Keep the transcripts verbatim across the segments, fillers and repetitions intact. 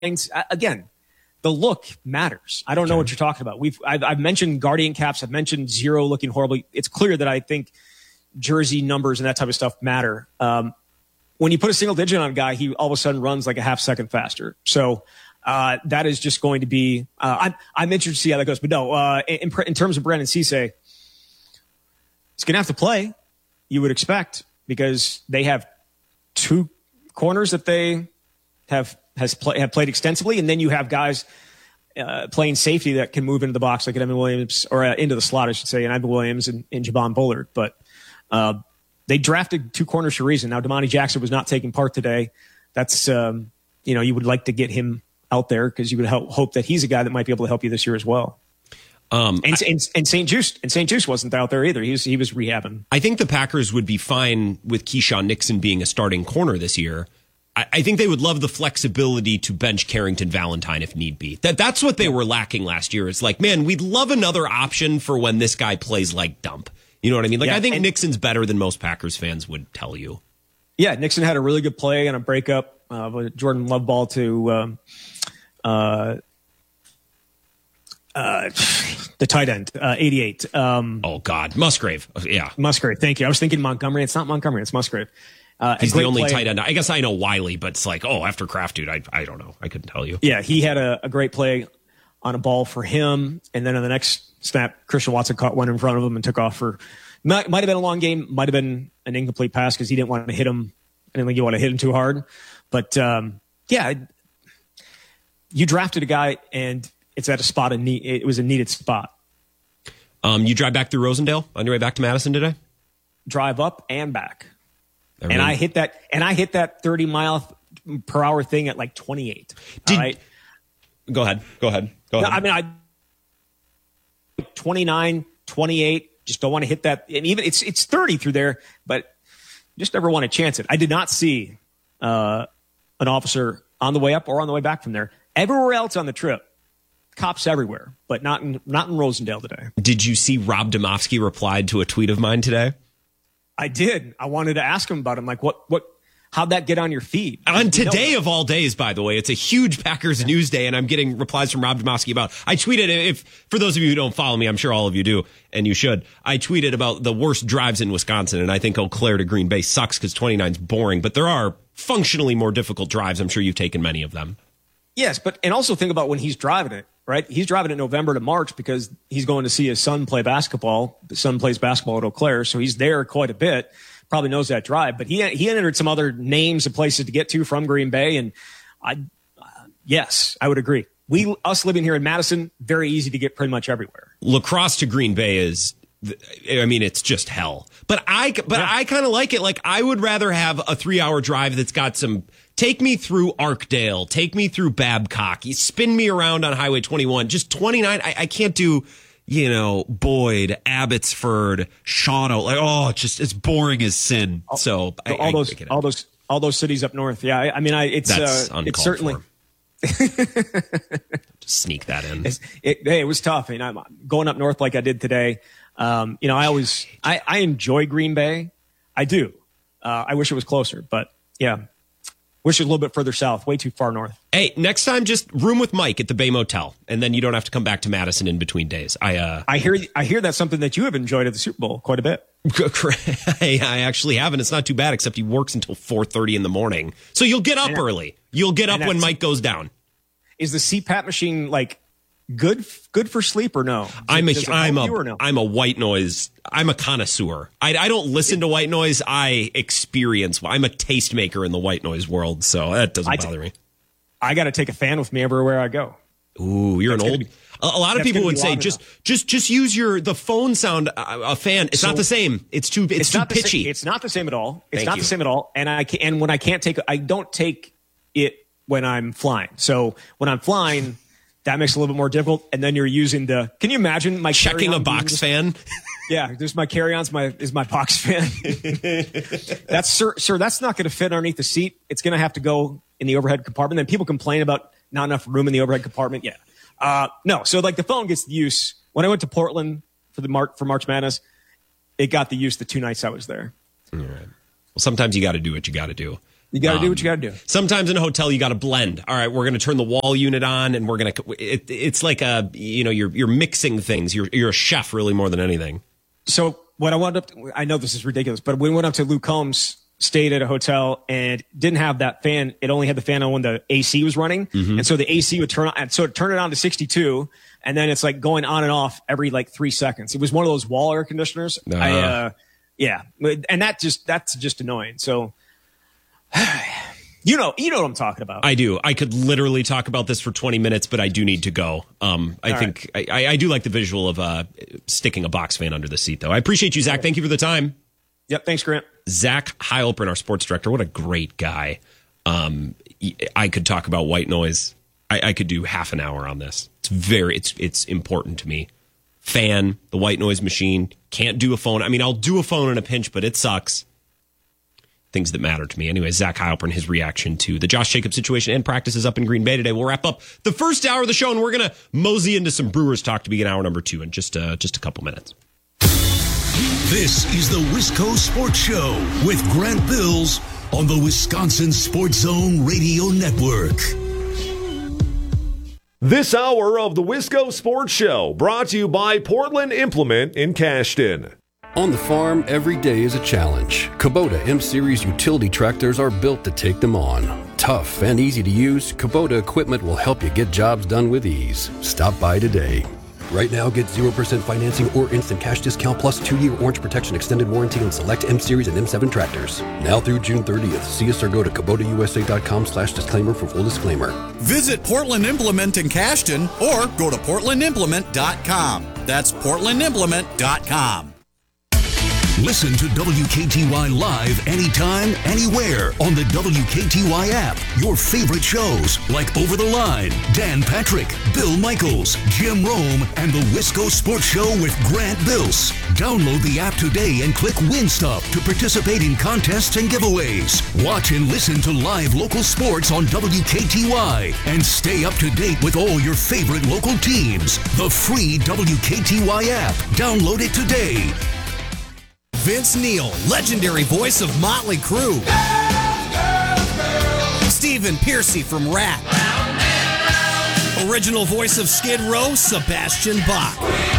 again, the look matters. I don't know what you're talking about. We've I've, I've mentioned Guardian caps. I've mentioned zero looking horribly. It's clear that I think jersey numbers and that type of stuff matter. Um, when you put a single digit on a guy, he all of a sudden runs like a half second faster. So uh, that is just going to be. Uh, I'm I'm interested to see how that goes. But no, uh, in, in terms of Brandon Cisse, he's going to have to play. You would expect, because they have two corners that they have. Has play, have played extensively, and then you have guys uh, playing safety that can move into the box, like Evan Williams, or uh, into the slot, I should say, and Evan Williams and, and Javon Bullard. But uh, they drafted two corners for a reason. Now, Damani Jackson was not taking part today. That's um, you know, you would like to get him out there because you would help, hope that he's a guy that might be able to help you this year as well. Um, and, I, and and Saint Just and Saint Just wasn't out there either. He was he was rehabbing. I think the Packers would be fine with Keyshawn Nixon being a starting corner this year. I think they would love the flexibility to bench Carrington Valentine if need be. That That's what they were lacking last year. It's like, man, we'd love another option for when this guy plays like dump. You know what I mean? Like, yeah, I think Nixon's better than most Packers fans would tell you. Yeah, Nixon had a really good play on a breakup uh, with Jordan Love ball to um, uh, uh, the tight end, uh, eighty-eight. Um, oh, God. Musgrave. Yeah. Musgrave. Thank you. I was thinking Montgomery. It's not Montgomery. It's Musgrave. Uh, He's the only play. tight end. I guess I know Wiley, but it's like, oh, after Kraft, dude, I I don't know. I couldn't tell you. Yeah, he had a, a great play on a ball for him, and then on the next snap, Christian Watson caught one in front of him and took off for. Might, might have been a long game. Might have been an incomplete pass because he didn't want to hit him. I didn't think you want to hit him too hard. But um, yeah, you drafted a guy, and it's at a spot. In need, it was a needed spot. Um, you drive back through Rosendale on your way back to Madison today? Drive up and back. I mean, and I hit that, and I hit that thirty mile per hour thing at like twenty-eight. Did, right? Go ahead. Go ahead. Go ahead. No, I mean, I twenty-nine, twenty-eight. Just don't want to hit that. And even it's it's thirty through there, but just never want to chance it. I did not see uh, an officer on the way up or on the way back from there. Everywhere else on the trip, cops everywhere, but not in not in Rosendale today. Did you see Rob Domofsky replied to a tweet of mine today? I did. I wanted to ask him about him. Like, what, what, how'd that get on your feed? On today of all days, by the way, it's a huge Packers yeah. news day, and I'm getting replies from Rob Domofsky about, I tweeted, if, for those of you who don't follow me, I'm sure all of you do, and you should, I tweeted about the worst drives in Wisconsin, and I think Eau Claire to Green Bay sucks because twenty-nine's boring, but there are functionally more difficult drives. I'm sure you've taken many of them. Yes, but, and also think about when he's driving it, right? He's driving it November to March because he's going to see his son play basketball. The son plays basketball at Eau Claire, so he's there quite a bit. Probably knows that drive, but he he entered some other names of places to get to from Green Bay, and I, uh, yes, I would agree. We us living here in Madison, very easy to get pretty much everywhere. La Crosse to Green Bay is, I mean, it's just hell. But I but yeah. I kind of like it. Like, I would rather have a three hour drive that's got some. Take me through Arkdale. Take me through Babcock. You spin me around on Highway twenty-one. Just twenty-nine. I, I can't do, you know, Boyd, Abbotsford, Shawano. Like, oh, it's just, it's boring as sin. So, so I, all I, those, I all those, all those cities up north. Yeah. I, I mean, I, it's, That's uh, it's certainly. Just sneak that in. It's, it, hey, it was tough. I mean, I'm going up north like I did today. Um, you know, I always, I, I enjoy Green Bay. I do. Uh, I wish it was closer, but yeah. Wish it was a little bit further south, way too far north. Hey, next time, just room with Mike at the Bay Motel, and then you don't have to come back to Madison in between days. I uh, I hear I hear that's something that you have enjoyed at the Super Bowl quite a bit. I actually have, and it's not too bad, except he works until four thirty in the morning. So you'll get up and early. You'll get up when Mike goes down. Is the C PAP machine, like, good good for sleep or no? I'm a I'm a no? I'm a white noise. I'm a connoisseur. I, I don't listen to white noise. I experience. I'm a tastemaker in the white noise world, so that doesn't t- bother me. I got to take a fan with me everywhere I go. Ooh, you're that's an old. Be, a, a lot of people would say just enough. just just use your the phone sound uh, a fan. It's so, not the same. It's too it's, it's too not pitchy. Same, it's not the same at all. It's Thank not you. the same at all. And I can, and when I can't take I don't take it when I'm flying. So when I'm flying. That makes it a little bit more difficult. And then you're using the, can you imagine my checking a box fan? Yeah. There's my carry-ons, my, is my box fan. That's sir, sir, that's not going to fit underneath the seat. It's going to have to go in the overhead compartment. Then people complain about not enough room in the overhead compartment. Yeah. Uh, no. So like the phone gets the use. When I went to Portland for the March, for March Madness, it got the use the two nights I was there. All right. Well, sometimes you got to do what you got to do. You got to um, do what you got to do. Sometimes in a hotel, you got to blend. All right, we're going to turn the wall unit on, and we're going to. It, it's like a you know you're you're mixing things. You're you're a chef really more than anything. So when I wound up, to, I know this is ridiculous, but we went up to Luke Combs, stayed at a hotel, and didn't have that fan. It only had the fan on when the A C was running, mm-hmm. and so the A C would turn on. And so it turned it on to sixty-two, and then it's like going on and off every like three seconds. It was one of those wall air conditioners. Uh-huh. I, uh, yeah, and that just that's just annoying. So. You know, you know what I'm talking about. I do. I could literally talk about this for twenty minutes, but I do need to go. Um, I All think right. I, I do like the visual of uh, sticking a box fan under the seat, though. I appreciate you, Zach. Right. Thank you for the time. Yep. Thanks, Grant. Zach Heilprin, our sports director. What a great guy. Um, I could talk about white noise. I, I could do half an hour on this. It's very, it's it's important to me. Fan, the white noise machine. Can't do a phone. I mean, I'll do a phone in a pinch, but it sucks. Things that matter to me. Anyway, Zach Heilprin, his reaction to the Josh Jacobs situation and practices up in Green Bay today. We'll wrap up the first hour of the show, and we're going to mosey into some Brewers talk to begin hour number two in just, uh, just a couple minutes. This is the Wisco Sports Show with Grant Bills on the Wisconsin Sports Zone Radio Network. This hour of the Wisco Sports Show brought to you by Portland Implement in Cashton. On the farm, every day is a challenge. Kubota M-Series utility tractors are built to take them on. Tough and easy to use, Kubota equipment will help you get jobs done with ease. Stop by today. Right now, get zero percent financing or instant cash discount plus two-year Orange Protection extended warranty on select M-Series and M seven tractors. Now through June thirtieth. See us or go to Kubota U S A dot com slash disclaimer for full disclaimer. Visit Portland Implement in Cashton or go to portland implement dot com. That's portland implement dot com. Listen to W K T Y live anytime, anywhere on the W K T Y app. Your favorite shows like Over the Line, Dan Patrick, Bill Michaels, Jim Rome, and the Wisco Sports Show with Grant Bills. Download the app today and click Win Stuff to participate in contests and giveaways. Watch and listen to live local sports on W K T Y and stay up to date with all your favorite local teams. The free W K T Y app. Download it today. Vince Neil, legendary voice of Motley Crue. Girls, girls, girls. Stephen Pearcy from Rat. Round round. Original voice of Skid Row, Sebastian Bach.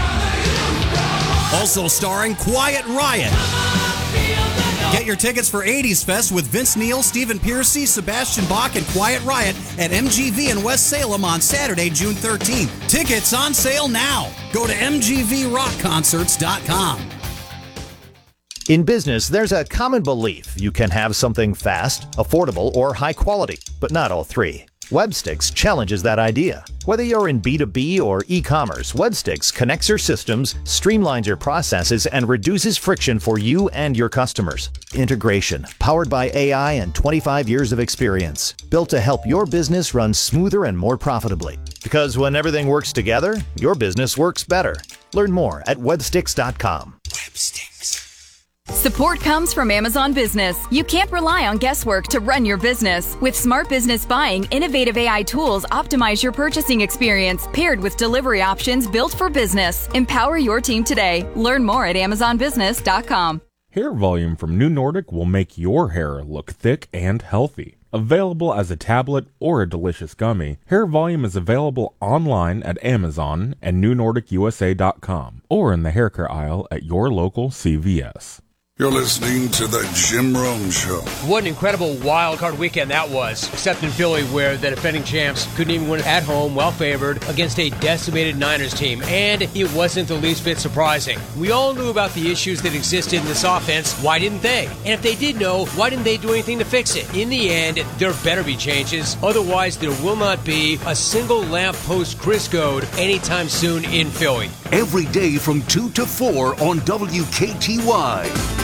Also starring Quiet Riot. Get your tickets for eighties Fest with Vince Neil, Stephen Pearcy, Sebastian Bach, and Quiet Riot at M G V in West Salem on Saturday, June thirteenth. Tickets on sale now. Go to m g v rock concerts dot com. In business, there's a common belief you can have something fast, affordable, or high quality, but not all three. Webstix challenges that idea. Whether you're in B two B or e-commerce, Webstix connects your systems, streamlines your processes, and reduces friction for you and your customers. Integration, powered by A I and twenty-five years of experience, built to help your business run smoother and more profitably. Because when everything works together, your business works better. Learn more at webstix dot com. Webstix. Support comes from Amazon Business. You can't rely on guesswork to run your business. With Smart Business Buying, innovative A I tools optimize your purchasing experience, paired with delivery options built for business. Empower your team today. Learn more at amazon business dot com. Hair Volume from New Nordic will make your hair look thick and healthy. Available as a tablet or a delicious gummy, Hair Volume is available online at Amazon and new nordic u s a dot com or in the hair care aisle at your local C V S. You're listening to the Jim Rome Show. What an incredible wild card weekend that was, except in Philly, where the defending champs couldn't even win at home, well favored, against a decimated Niners team. And it wasn't the least bit surprising. We all knew about the issues that existed in this offense. Why didn't they? And if they did know, why didn't they do anything to fix it? In the end, there better be changes. Otherwise, there will not be a single lamppost Chris Goad anytime soon in Philly. Every day from two to four on W K T Y.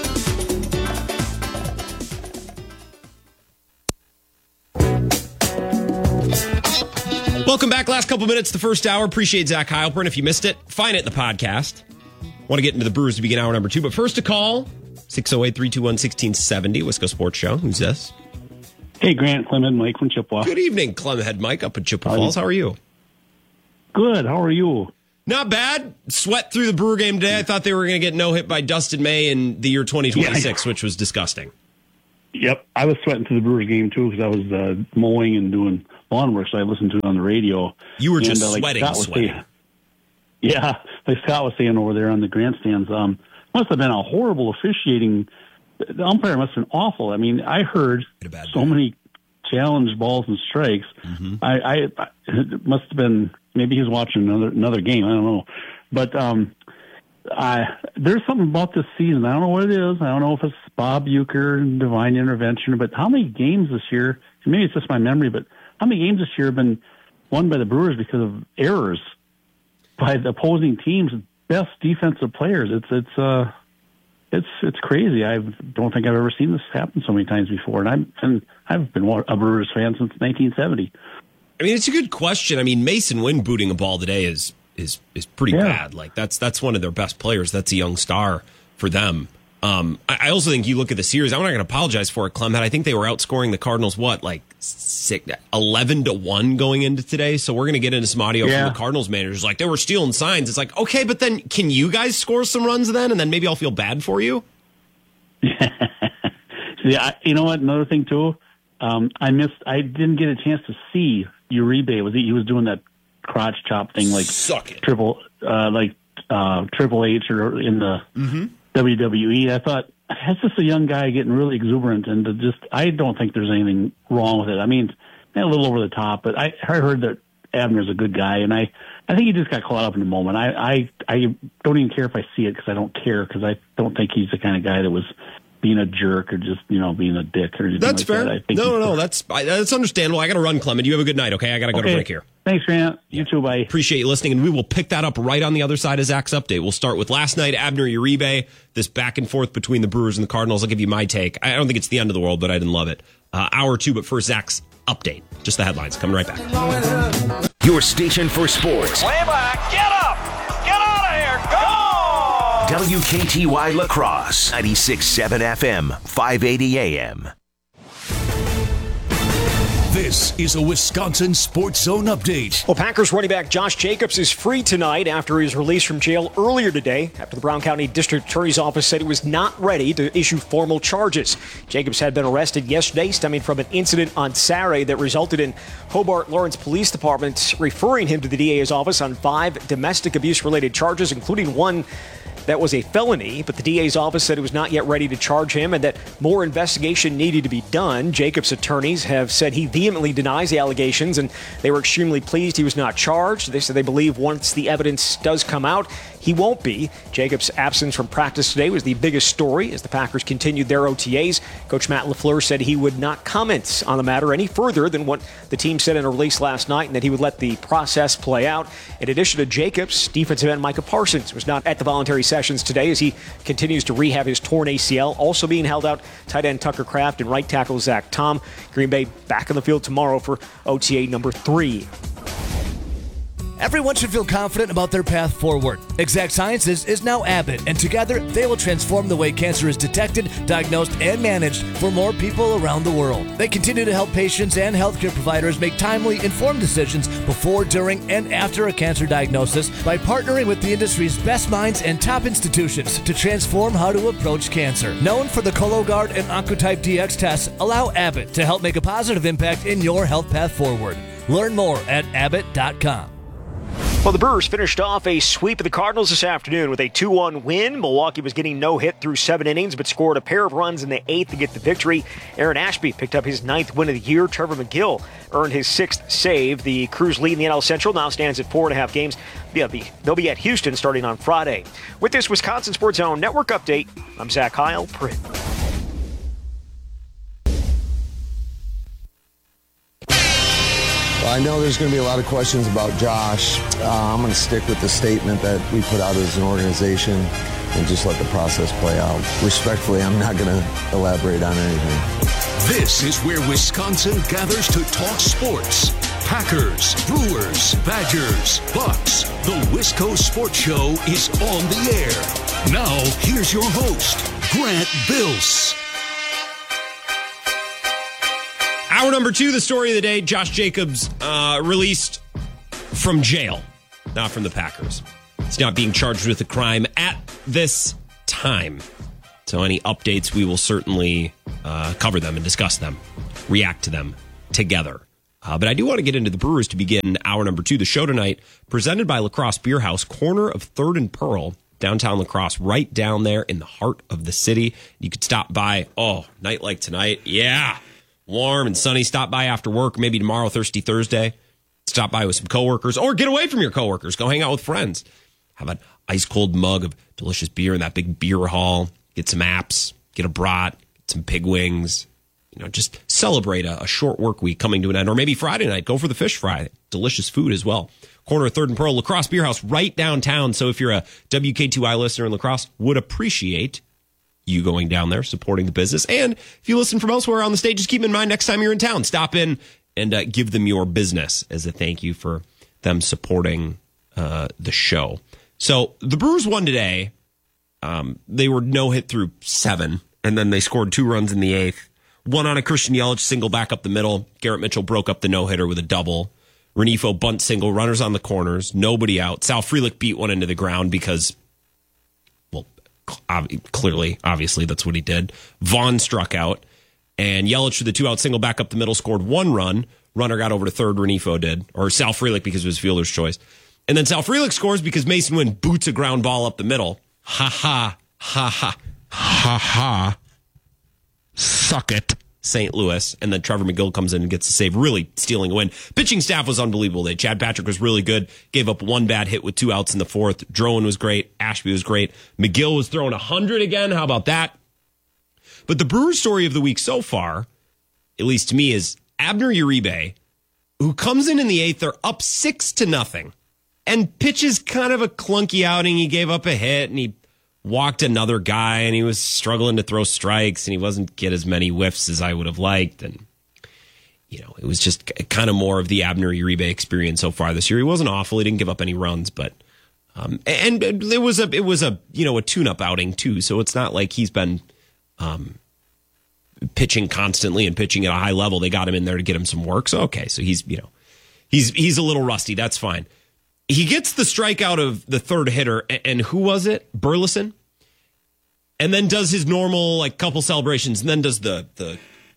Welcome back. Last couple minutes, the first hour. Appreciate Zach Heilprin. If you missed it, find it in the podcast. Want to get into the Brewers to begin hour number two. But first to call, six oh eight, three two one, one six seven oh, Wisco Sports Show. Who's this? Hey, Grant, Clement, Mike from Chippewa. Good evening, Clement Mike up in Chippewa Falls. How are you? Good. How are you? Not bad. Sweat through the Brewer game today. I thought they were going to get no hit by Dustin May in the year twenty twenty-six, yeah, which was disgusting. Yep, I was sweating to the Brewers game too because I was uh, mowing and doing lawn work, so I listened to it on the radio. You were and, just uh, like sweating, Scott was sweating. saying- yeah, like Scott was saying over there on the grandstands, um, must have been a horrible officiating. The umpire must have been awful. I mean, I heard so many challenged balls and strikes. Mm-hmm. I, I it must have been maybe he was watching another another game. I don't know, but um, I there's something about this season. I don't know what it is. I don't know if it's Bob Uecker and divine intervention, but how many games this year? Maybe it's just my memory, but how many games this year have been won by the Brewers because of errors by the opposing team's best defensive players? It's it's uh it's it's crazy. I don't think I've ever seen this happen so many times before, and I'm and I've been a Brewers fan since nineteen seventy. I mean, it's a good question. I mean, Mason Wynn booting a ball today is is is pretty Yeah. bad. Like that's that's one of their best players. That's a young star for them. Um, I, I also think you look at the series. I'm not going to apologize for it, Clem. I think they were outscoring the Cardinals what like six, eleven to one going into today. So we're going to get into some audio Yeah. from the Cardinals managers. Like they were stealing signs. It's like okay, but then can you guys score some runs then, and then maybe I'll feel bad for you. Yeah, you know what? Another thing too, um, I missed. I didn't get a chance to see Uribe. Was he? He was doing that crotch chop thing, like Suck it. triple, uh, like uh, Triple H or in the Mm-hmm. W W E. I thought that's just a young guy getting really exuberant, and to just I don't think there's anything wrong with it. I mean, a little over the top, but I, I heard that Abner's a good guy, and I, I think he just got caught up in the moment. I, I, I don't even care if I see it because I don't care because I don't think he's the kind of guy that was being a jerk or just, you know, being a dick or anything That's like fair. that. I think No, he's- no, no. That's I, that's understandable. I got to run, Clement. You have a good night. Okay, I got to go to Okay. break here. Thanks, Grant. You too. Bye. Appreciate you listening, and we will pick that up right on the other side of Zach's update. We'll start with last night, Abner Uribe, this back and forth between the Brewers and the Cardinals. I'll give you my take. I don't think it's the end of the world, but I didn't love it. Uh, hour two, but first, Zach's update. Just the headlines. Coming right back. Your station for sports. Way back. Get up. Get out of here. Go. W K T Y Lacrosse, ninety-six point seven F M, five eighty A M. This is a Wisconsin Sports Zone update. Well, Packers running back Josh Jacobs is free tonight after he was released from jail earlier today after the Brown County District Attorney's Office said it was not ready to issue formal charges. Jacobs had been arrested yesterday stemming from an incident on Saturday that resulted in Hobart Lawrence Police Department referring him to the D A's office on five domestic abuse-related charges, including one that was a felony, but the D A's office said it was not yet ready to charge him and that more investigation needed to be done. Jacobs' attorneys have said he vehemently denies the allegations, and they were extremely pleased he was not charged. They said they believe once the evidence does come out, he won't be. Jacobs' absence from practice today was the biggest story as the Packers continued their O T As. Coach Matt LaFleur said he would not comment on the matter any further than what the team said in a release last night and that he would let the process play out. In addition to Jacobs, defensive end Micah Parsons was not at the voluntary sessions today as he continues to rehab his torn A C L. Also being held out, tight end Tucker Kraft and right tackle Zach Tom. Green Bay back on the field tomorrow for O T A number three. Everyone should feel confident about their path forward. Exact Sciences is now Abbott, and together they will transform the way cancer is detected, diagnosed, and managed for more people around the world. They continue to help patients and healthcare providers make timely, informed decisions before, during, and after a cancer diagnosis by partnering with the industry's best minds and top institutions to transform how to approach cancer. Known for the Cologuard and Oncotype D X tests, allow Abbott to help make a positive impact in your health path forward. Learn more at abbott dot com. Well, the Brewers finished off a sweep of the Cardinals this afternoon with a two one win. Milwaukee was getting no hit through seven innings, but scored a pair of runs in the eighth to get the victory. Aaron Ashby picked up his ninth win of the year. Trevor McGill earned his sixth save. The Crews lead in the N L Central now stands at four and a half games. They'll be, they'll be at Houston starting on Friday. With this Wisconsin Sports Zone Network update, I'm Zach Heil. Print. Well, I know there's going to be a lot of questions about Josh. Uh, I'm going to stick with the statement that we put out as an organization and just let the process play out. Respectfully, I'm not going to elaborate on anything. This is where Wisconsin gathers to talk sports. Packers, Brewers, Badgers, Bucks. The Wisco Sports Show is on the air. Now, here's your host, Grant Bills. Hour number two, the story of the day, Josh Jacobs uh, released from jail, not from the Packers. He's not being charged with a crime at this time. So any updates we will certainly uh, cover them and discuss them, react to them together. Uh, but I do want to get into the Brewers to begin hour number two. The show tonight, presented by La Crosse Beer House, corner of third and Pearl, downtown La Crosse, right down there in the heart of the city. You could stop by, oh, night like tonight, yeah, warm and sunny. Stop by after work, maybe tomorrow, Thirsty Thursday. Stop by with some coworkers, or get away from your coworkers. Go hang out with friends. Have an ice-cold mug of delicious beer in that big beer hall. Get some apps, get a brat, get some pig wings. You know, just celebrate a, a short work week coming to an end. Or maybe Friday night, go for the fish fry. Delicious food as well. Corner of third and Pearl, La Crosse Beer House, right downtown. So if you're a W K T Y listener in La Crosse, would appreciate you going down there, supporting the business. And if you listen from elsewhere on the state, just keep in mind next time you're in town, stop in and uh, give them your business as a thank you for them supporting uh, the show. So the Brewers won today. Um, they were no-hit through seven, and then they scored two runs in the eighth. One on a Christian Yelich single back up the middle. Garrett Mitchell broke up the no-hitter with a double. Renifo bunt single, runners on the corners, nobody out. Sal Frelick beat one into the ground because, well, ob- clearly, obviously, that's what he did. Vaughn struck out, and Yelich with the two-out single back up the middle scored one run. Runner got over to third, Renifo did, or Sal Frelick because it was fielder's choice. And then Sal Frelick scores because Mason Wynn boots a ground ball up the middle. Ha ha, ha ha, ha ha. Suck it, Saint Louis. And then Trevor McGill comes in and gets the save, really stealing a win. Pitching staff was unbelievable today. Chad Patrick was really good, gave up one bad hit with two outs in the fourth. Drowan was great. Ashby was great. McGill was throwing one hundred again. How about that? But the Brewers story of the week so far, at least to me, is Abner Uribe, who comes in in the eighth. They're up six to nothing and pitches kind of a clunky outing. He gave up a hit and he walked another guy, and he was struggling to throw strikes, and he wasn't get as many whiffs as I would have liked. And, you know, it was just kind of more of the Abner Uribe experience so far this year. He wasn't awful. He didn't give up any runs, but, um, and it was a, it was a, you know, a tune-up outing too. So it's not like he's been, um, pitching constantly and pitching at a high level. They got him in there to get him some work. So, okay. So he's, you know, he's, he's a little rusty. That's fine. He gets the strikeout of the third hitter, and who was it? Burleson? And then does his normal, like, couple celebrations, and then does the the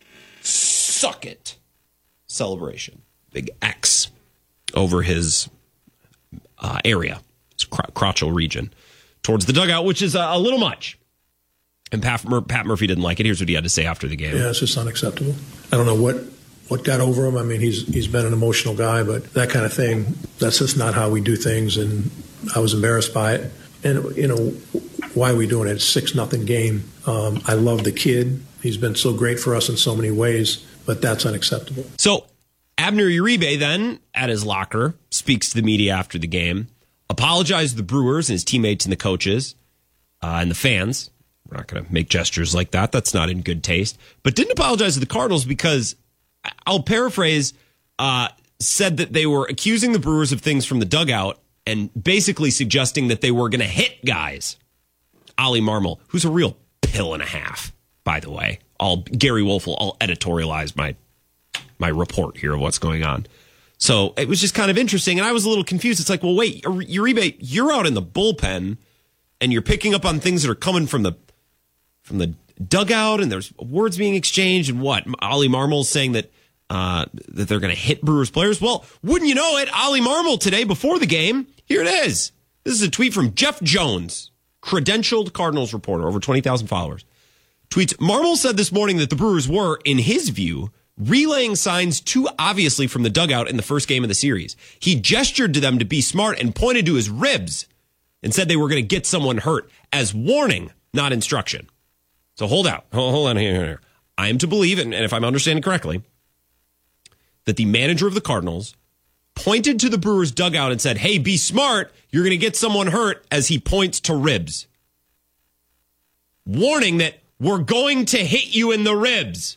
suck it celebration. Big X over his uh, area, his cr- crotchal region, towards the dugout, which is a, a little much. And Pat, Mur- Pat Murphy didn't like it. Here's what he had to say after the game. Yeah, it's just unacceptable. I don't know what... What got over him? I mean, he's he's been an emotional guy, but that kind of thing, that's just not how we do things, and I was embarrassed by it. And, you know, why are we doing it? It's a six nothing game. Um, I love the kid. He's been so great for us in so many ways, but that's unacceptable. So Abner Uribe then, at his locker, speaks to the media after the game, apologized to the Brewers and his teammates and the coaches uh, and the fans. We're not going to make gestures like that. That's not in good taste. But didn't apologize to the Cardinals because... I'll paraphrase, uh, said that they were accusing the Brewers of things from the dugout and basically suggesting that they were going to hit guys. Ollie Marmol, who's a real pill and a half, by the way. I'll, Gary Wolf will I'll editorialize my my report here of what's going on. So it was just kind of interesting, and I was a little confused. It's like, well, wait, Uribe, you're out in the bullpen, and you're picking up on things that are coming from the from the dugout, and there's words being exchanged, and what? Ollie Marmol's saying that uh, that they're going to hit Brewers players. Well, wouldn't you know it? Ollie Marmol today before the game. Here it is. This is a tweet from Jeff Jones, credentialed Cardinals reporter, over twenty thousand followers. Tweets, Marmol said this morning that the Brewers were, in his view, relaying signs too obviously from the dugout in the first game of the series. He gestured to them to be smart and pointed to his ribs and said they were going to get someone hurt as warning, not instruction. So hold out. Hold on here. here. I am to believe, and if I'm understanding correctly, that the manager of the Cardinals pointed to the Brewers dugout and said, hey, be smart. You're going to get someone hurt, as he points to ribs. Warning that we're going to hit you in the ribs.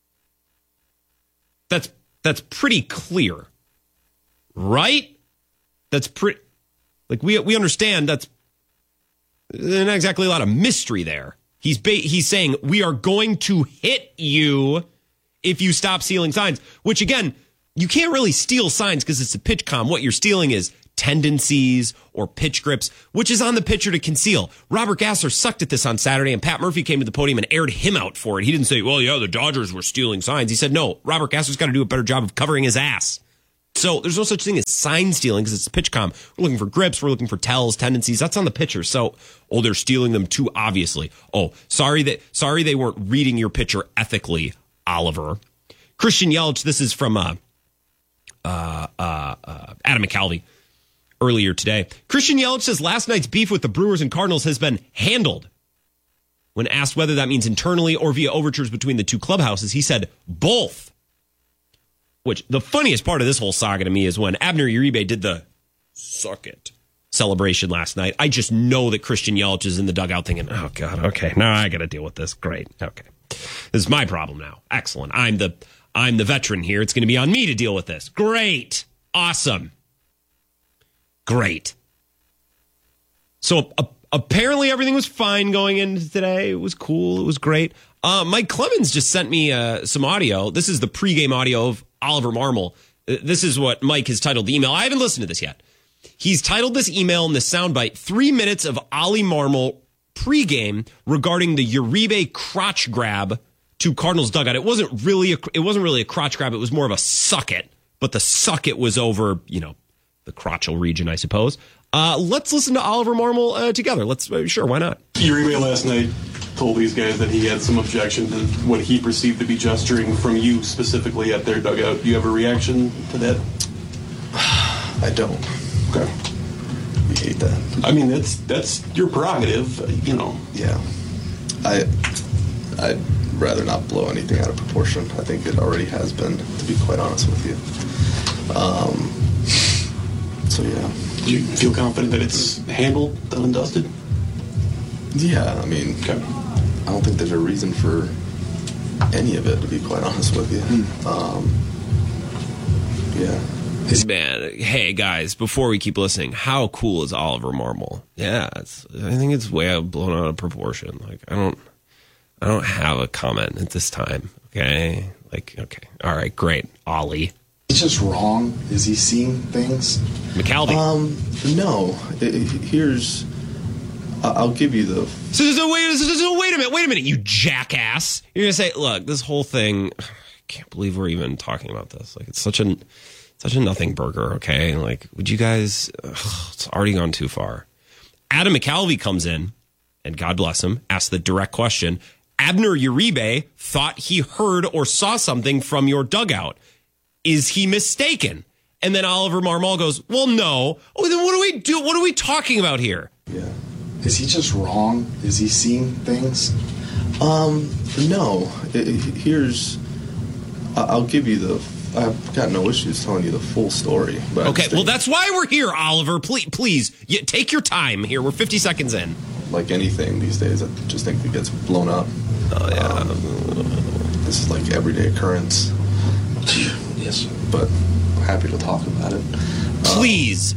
That's that's pretty clear. Right? That's pretty, like we we understand that's not exactly a lot of mystery there. He's ba- he's saying we are going to hit you if you stop stealing signs, which again, you can't really steal signs because it's a pitch com. What you're stealing is tendencies or pitch grips, which is on the pitcher to conceal. Robert Gasser sucked at this on Saturday, and Pat Murphy came to the podium and aired him out for it. He didn't say, well, yeah, the Dodgers were stealing signs. He said, no, Robert Gasser's got to do a better job of covering his ass. So there's no such thing as sign stealing because it's a pitch com. We're looking for grips. We're looking for tells, tendencies. That's on the pitcher. So, oh, they're stealing them too obviously. Oh, sorry that sorry they weren't reading your pitcher ethically, Oliver. Christian Yelich, this is from uh, uh, uh, uh, Adam McCalvy earlier today. Christian Yelich says last night's beef with the Brewers and Cardinals has been handled. When asked whether that means internally or via overtures between the two clubhouses, he said both. Which, the funniest part of this whole saga to me is when Abner Uribe did the suck it celebration last night. I just know that Christian Yelich is in the dugout thinking, oh, God, okay, now I got to deal with this. Great. Okay. This is my problem now. Excellent. I'm the I'm the veteran here. It's going to be on me to deal with this. Great. Awesome. Great. So uh, apparently everything was fine going into today. It was cool. It was great. Uh, Mike Clemens just sent me uh, some audio. This is the pregame audio of Oliver Marmol. This is what Mike has titled the email. I haven't listened to this yet. He's titled this email in the soundbite, three minutes of Ollie Marmol pregame regarding the Uribe crotch grab to Cardinals dugout. It wasn't really a, it wasn't really a crotch grab. It was more of a suck it, but the suck it was over, you know, the crotchal region, I suppose. Uh, let's listen to Oliver Marmol uh, together. Let's uh, sure, why not? Uribe last night told these guys that he had some objection to what he perceived to be gesturing from you specifically at their dugout. Do you have a reaction to that? I don't. Okay. You hate that. I mean, that's that's your prerogative, you know. Yeah. I, I'd rather not blow anything out of proportion. I think it already has been, to be quite honest with you. Um, so, yeah. Do you feel confident that it's handled, done and dusted? Yeah, I mean, okay. I don't think there's a reason for any of it, to be quite honest with you. Mm. Um, yeah. Man, hey guys, before we keep listening, how cool is Oliver Marmol? Yeah, it's, I think it's way blown out of proportion. Like, I don't, I don't have a comment at this time. Okay, like, okay, all right, great, Ollie. It's just wrong. Is he seeing things? McCalvy. Um, no. It, it, here's. I'll give you the. So, so wait, so, so wait a minute, wait a minute, you jackass! You're gonna say, look, this whole thing. I can't believe we're even talking about this. Like, it's such an, such a nothing burger. Okay, like, would you guys? Ugh, it's already gone too far. Adam McCalvy comes in, and God bless him, asks the direct question. Abner Uribe thought he heard or saw something from your dugout. Is he mistaken? And then Oliver Marmol goes, well, no. Oh, then what do we do? What are we talking about here? Yeah. Is he just wrong? Is he seeing things? Um, no. It, it, here's, I'll give you the, I've got no issues telling you the full story. But okay, well, that's why we're here, Oliver. Please, please, you, take your time here. We're fifty seconds in. Like anything these days, I just think it gets blown up. Oh, yeah. Um, this is like everyday occurrence. Yes. But I'm happy to talk about it. Please. Um,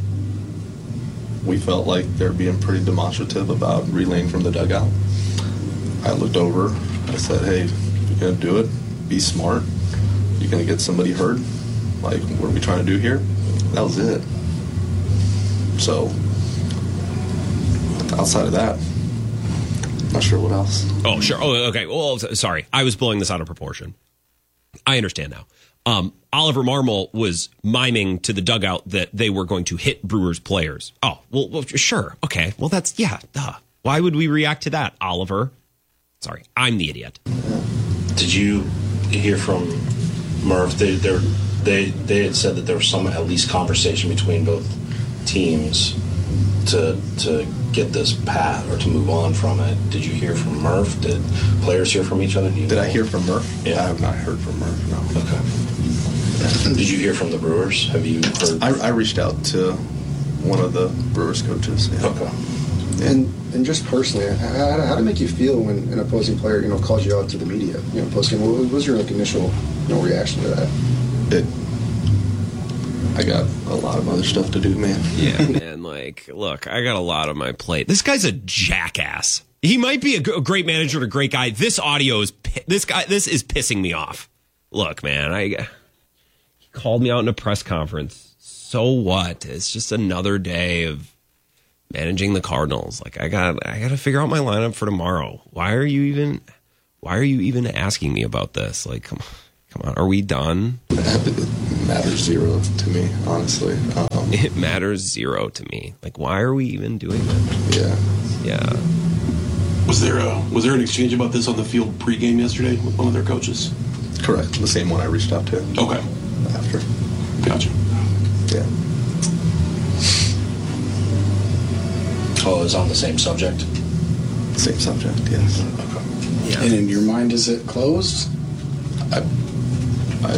we felt like they're being pretty demonstrative about relaying from the dugout. I looked over. I said, hey, if you're going to do it, be smart. You're going to get somebody hurt. Like, what are we trying to do here? That was it. So, outside of that, not sure what else. Oh, sure. Oh, okay. Well, sorry. I was blowing this out of proportion. I understand now. Um, Oliver Marmol was miming to the dugout that they were going to hit Brewers players. Oh, well, well sure. Okay. Well, that's, yeah, duh. Why would we react to that, Oliver? Sorry, I'm the idiot. Did you hear from Murph? They they they had said that there was some at least conversation between both teams to to get this path or to move on from it. Did you hear from Murph? Did players hear from each other? Did know? I hear from Murph? Yeah. I have not heard from Murph, no. Okay. Did you hear from the Brewers? Have you heard? I, I reached out to one of the Brewers coaches. Yeah. Okay. And and just personally, how, how did it make you feel when an opposing player, you know, calls you out to the media, you know, post game? What was your like initial, you know, reaction to that? It. I got a lot of other stuff to do, man. Yeah, man. Like, look, I got a lot on my plate. This guy's a jackass. He might be a, g- a great manager and a great guy. This audio is pi- this guy. This is pissing me off. Look, man, I. called me out in a press conference. So what? It's just another day of managing the Cardinals. Like I got, I got to figure out my lineup for tomorrow. Why are you even, why are you even asking me about this? Like, come on, come on. Are we done? It matters zero to me, honestly. Um, it matters zero to me. Like, why are we even doing that? Yeah, yeah. Was there a, was there an exchange about this on the field pregame yesterday with one of their coaches? Correct. The same one I reached out to. Okay. After. Gotcha. Yeah. Oh, it was on the same subject? Same subject, yes. Okay. Yeah. And in your mind, is it closed? I, I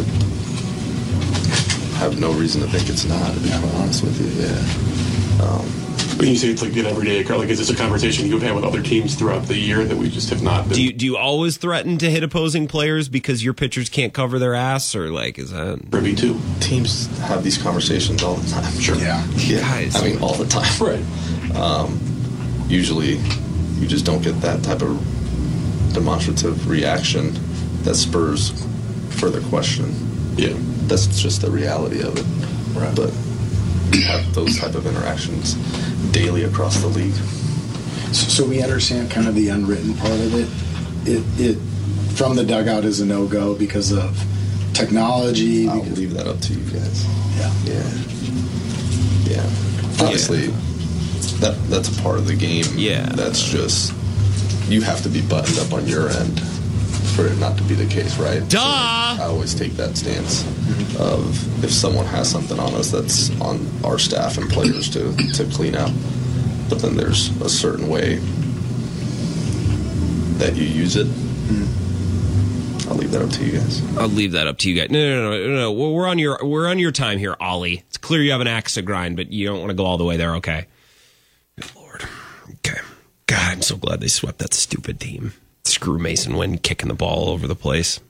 have no reason to think it's not, to be quite honest with you, yeah. Um, But you say it's like an everyday, like is this a conversation you've had with other teams throughout the year that we just have not been? Do you, do you always threaten to hit opposing players because your pitchers can't cover their ass, or like is that privy to? Teams have these conversations all the time. Sure. Yeah. Yeah. Guys. I mean, all the time. Right. Um, usually, you just don't get that type of demonstrative reaction that spurs further question. Yeah. That's just the reality of it. Right. But you have those type of interactions daily across the league. So we understand kind of the unwritten part of it. It, it from the dugout is a no-go because of technology. I'll because leave that up to you guys. Yeah. Yeah. Yeah. Obviously, yeah. that that's a part of the game. Yeah. That's just, you have to be buttoned up on your end for it not to be the case, right? Duh! So I always take that stance of if someone has something on us that's on our staff and players to, to clean up, but then there's a certain way that you use it. I'll leave that up to you guys. I'll leave that up to you guys. No, no, no, no, no. We're on your we're on your time here, Ollie. It's clear you have an axe to grind, but you don't want to go all the way there. Okay. Good Lord. Okay. God, I'm so glad they swept that stupid team. Screw Mason Wynn kicking the ball all over the place.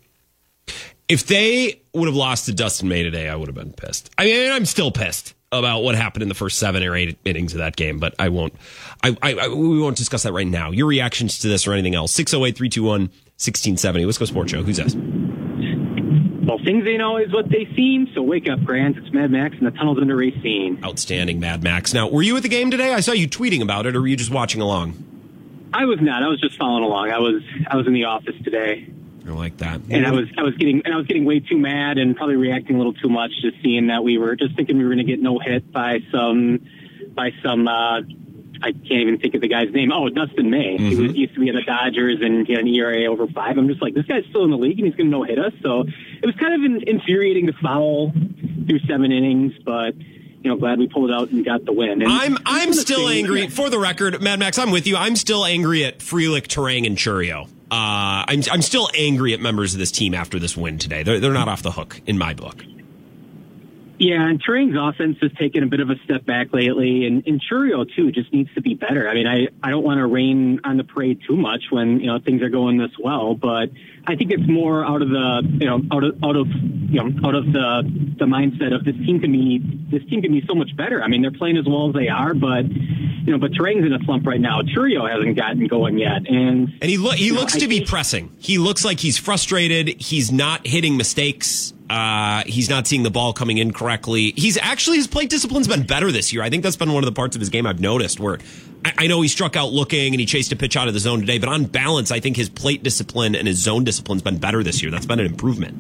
If they would have lost to Dustin May today, I would have been pissed. I mean, I'm still pissed about what happened in the first seven or eight innings of that game, but I won't. I, I, I we won't discuss that right now. Your reactions to this or anything else? six oh eight, three two one, one six seven oh. Let's go Sports Show. Who's this? Well, things ain't always what they seem, so wake up, Grant. It's Mad Max and the Tunnels Under Racine. Outstanding, Mad Max. Now, were you at the game today? I saw you tweeting about it, or were you just watching along? I was not. I was just following along. I was I was in the office today. I like that. And I was I was getting and I was getting way too mad and probably reacting a little too much, just seeing that we were just thinking we were going to get no hit by some by some uh, I can't even think of the guy's name. Oh, Dustin May. Mm-hmm. He was, used to be in the Dodgers and he had an E R A over five. I'm just like, this guy's still in the league and he's going to no hit us. So it was kind of in, infuriating to foul through seven innings, but. You know, glad we pulled it out and got the win. And I'm I'm still thing, angry. yeah. For the record, Mad Max, I'm with you. I'm still angry at Frelick, Turang, and Chourio. Uh, I'm I'm still angry at members of this team after this win today. They're they're not off the hook in my book. Yeah, and Turang's offense has taken a bit of a step back lately, and, and Chourio too just needs to be better. I mean, I, I don't want to rain on the parade too much when you know things are going this well, but I think it's more out of the you know out of out of you know out of the the mindset of this team can be this team can be so much better. I mean, they're playing as well as they are, but you know, but Turang's in a slump right now. Chourio hasn't gotten going yet, and and he lo- he looks know, to I be think, pressing. He looks like he's frustrated. He's not hitting mistakes. Uh, he's not seeing the ball coming in correctly. He's actually, his plate discipline's been better this year. I think that's been one of the parts of his game I've noticed where I, I know he struck out looking and he chased a pitch out of the zone today, but on balance, I think his plate discipline and his zone discipline's been better this year. That's been an improvement.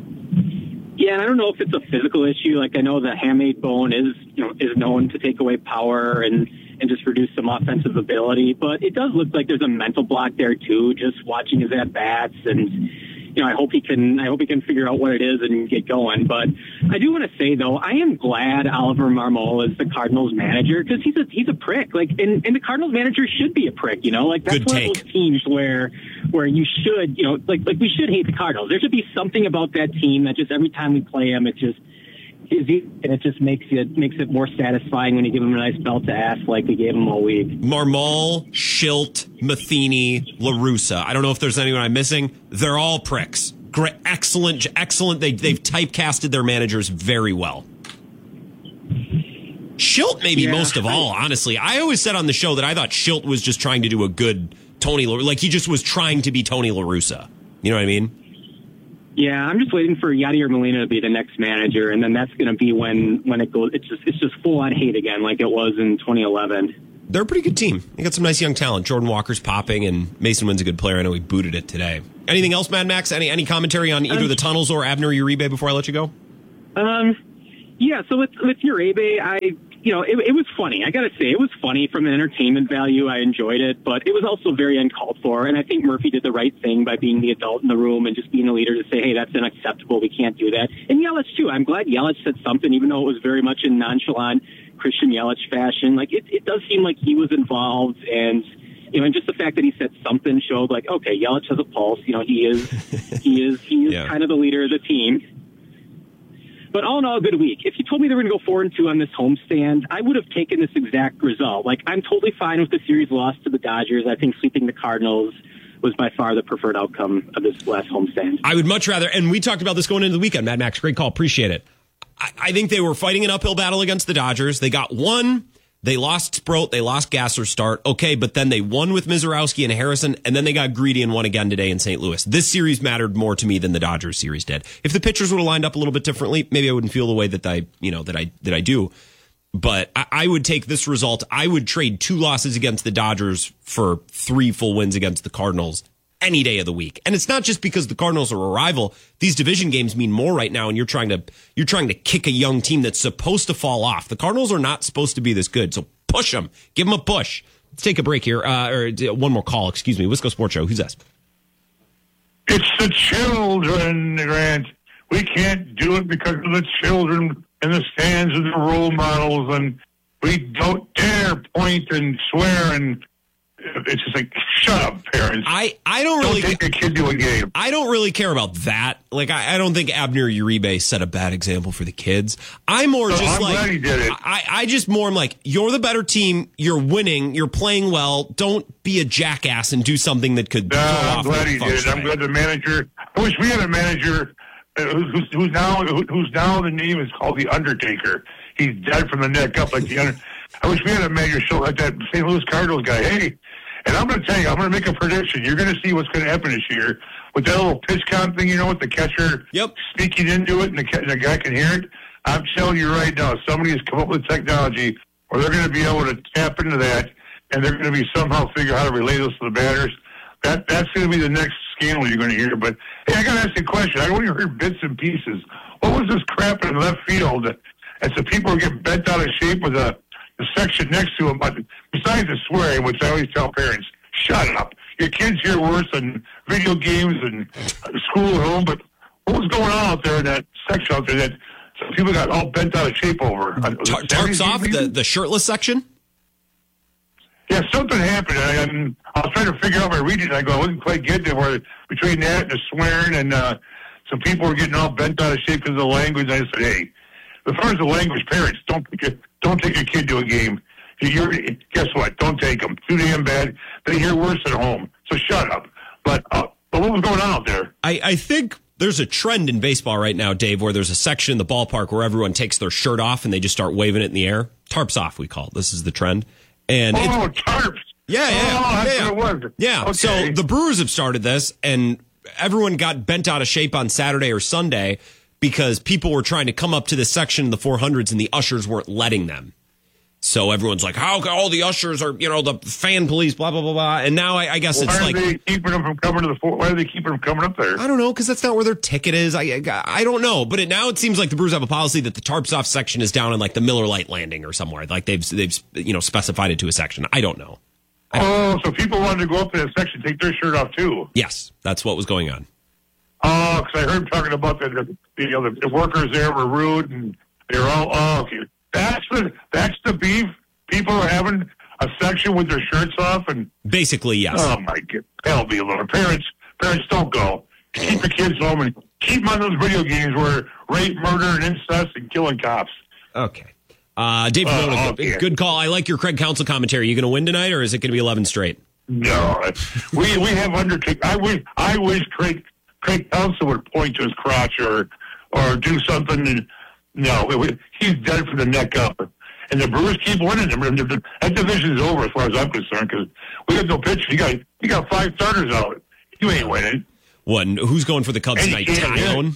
Yeah, and I don't know if it's a physical issue. Like I know the hamate bone is, you know, is known to take away power and, and just reduce some offensive ability, but it does look like there's a mental block there too, just watching his at-bats and, you know, I hope he can. I hope he can figure out what it is and get going. But I do want to say, though, I am glad Oliver Marmol is the Cardinals manager because he's a he's a prick. Like, and, and the Cardinals manager should be a prick. You know, like that's Good one take. of those teams where where you should, you know, like like we should hate the Cardinals. There should be something about that team that just every time we play them, it just is and it just makes it makes it more satisfying when you give them a nice belt to ass like we gave them all week. Marmol, Schilt, Matheny, La Russa. I don't know if there's anyone I'm missing. They're all pricks. Great, excellent, excellent. They, they've typecasted their managers very well. Schilt maybe Yeah, most of I, all, honestly. I always said on the show that I thought Schilt was just trying to do a good Tony La, like he just was trying to be Tony La Russa. You know what I mean? Yeah, I'm just waiting for Yadier Molina to be the next manager, and then that's going to be when, when it goes. It's just it's just full on hate again, like it was in twenty eleven. They're a pretty good team. They got some nice young talent. Jordan Walker's popping, and Mason Wynn's a good player. I know he booted it today. Anything else, Mad Max? Any any commentary on either um, the Tunnels or Abner Uribe before I let you go? Um, yeah. So with with Uribe, I you know it, it was funny. I got to say, it was funny from an entertainment value. I enjoyed it, but it was also very uncalled for. And I think Murphy did the right thing by being the adult in the room and just being a leader to say, hey, that's unacceptable. We can't do that. And Yelich too. I'm glad Yelich said something, even though it was very much in nonchalant Christian Yelich fashion. Like it, it does seem like he was involved, and you know, and just the fact that he said something showed like, okay, Yelich has a pulse. You know, he is, he is, he is yeah. kind of the leader of the team. But all in all, a good week. If you told me they were going to go four and two on this homestand, I would have taken this exact result. Like I'm totally fine with the series loss to the Dodgers. I think sweeping the Cardinals was by far the preferred outcome of this last homestand. I would much rather, and we talked about this going into the weekend. Mad Max, great call, appreciate it. I think they were fighting an uphill battle against the Dodgers. They got one. They lost Sproat. They lost Gasser's start. Okay, but then they won with Mizorowski and Harrison, and then they got greedy and won again today in Saint Louis. This series mattered more to me than the Dodgers series did. If the pitchers would have lined up a little bit differently, maybe I wouldn't feel the way that I, you know, that I that I do. But I, I would take this result. I would trade two losses against the Dodgers for three full wins against the Cardinals any day of the week. And it's not just because the Cardinals are a rival. These division games mean more right now, and you're trying to you're trying to kick a young team that's supposed to fall off. The Cardinals are not supposed to be this good, so push them. Give them a push. Let's take a break here, uh, or one more call, excuse me. Wisco Sports Show. Who's this? It's the children, Grant. We can't do it because of the children in the stands and the role models, and we don't dare point and swear, and it's just like, shut up, parents. I, I don't really don't take a kid to a game. I don't really care about that. Like, I, I don't think Abner Uribe set a bad example for the kids. I'm more no, just I'm like, glad he did it. I, I just more am like, you're the better team. You're winning. You're playing well. Don't be a jackass and do something that could. No, throw I'm off glad the he did it. I'm glad the manager. I wish we had a manager uh, who's, who's now who's now the name is called the Undertaker. He's dead from the neck up like the under. I wish we had a manager show like that Saint Louis Cardinals guy. Hey. And I'm going to tell you, I'm going to make a prediction. You're going to see what's going to happen this year with that little pitch count thing, you know, with the catcher yep. speaking into it and the, and the guy can hear it. I'm telling you right now, somebody has come up with technology where they're going to be able to tap into that, and they're going to be somehow figure out how to relay this to the batters. That That's going to be the next scandal you're going to hear. But, hey, I got to ask you a question. I only heard bits and pieces. What was this crap in left field? And so people are getting bent out of shape with a the section next to him, but besides the swearing, which I always tell parents, shut up. Your kids hear worse than video games and school at home, but what was going on out there in that section out there that some people got all bent out of shape over? Tar- tarps off, the, the shirtless section? Yeah, something happened. I, I, I was trying to figure out my reading. I go, I wasn't quite getting it, where between that and the swearing and uh, some people were getting all bent out of shape because of the language. I said, hey, as far as the language, parents, don't get Don't take your kid to a game. You're, guess what? Don't take them. Too damn bad. They hear worse at home. So shut up. But, uh, but what was going on out there? I, I think there's a trend in baseball right now, Dave, where there's a section in the ballpark where everyone takes their shirt off and they just start waving it in the air. Tarps off, we call it. This is the trend. And oh, it, tarps. Yeah, yeah. Oh, that's yeah, what it was. Yeah. Okay. So the Brewers have started this, and everyone got bent out of shape on Saturday or Sunday because people were trying to come up to this section in the four hundreds and the ushers weren't letting them. So everyone's like, how can all the ushers are, you know, the fan police, blah, blah, blah, blah. And now I, I guess well, it's why like. Why are they keeping them from coming to the fort? Why are they keeping them coming up there? I don't know, because that's not where their ticket is. I, I, I don't know. But it, now it seems like the Brewers have a policy that the tarps off section is down in like the Miller Lite landing or somewhere. Like they've, they've you know, specified it to a section. I don't know. I oh, so people wanted to go up to that section, take their shirt off too. Yes, that's what was going on. Oh, because I heard them talking about the, the, you know, the workers there were rude and they were all, oh, okay. That's the, that's the beef. People are having a section with their shirts off and basically, yes. Oh my God, hell be alone. Parents, parents, don't go. Keep the kids home and keep them on those video games where rape, murder, and incest and killing cops. Okay, uh, Dave, uh, Ramona, okay. good call. I like your Craig Counsell commentary. Are you going to win tonight, or is it going to be eleven straight? No, we we have Undertaker. I wish I wish Craig Craig Counsell would point to his crotch or or do something. And, no, it, he's dead from the neck up. And the Brewers keep winning. That division's over as far as I'm concerned because we got no pitch. You got you got five starters out. You ain't winning. One, who's going for the Cubs tonight? Taillon?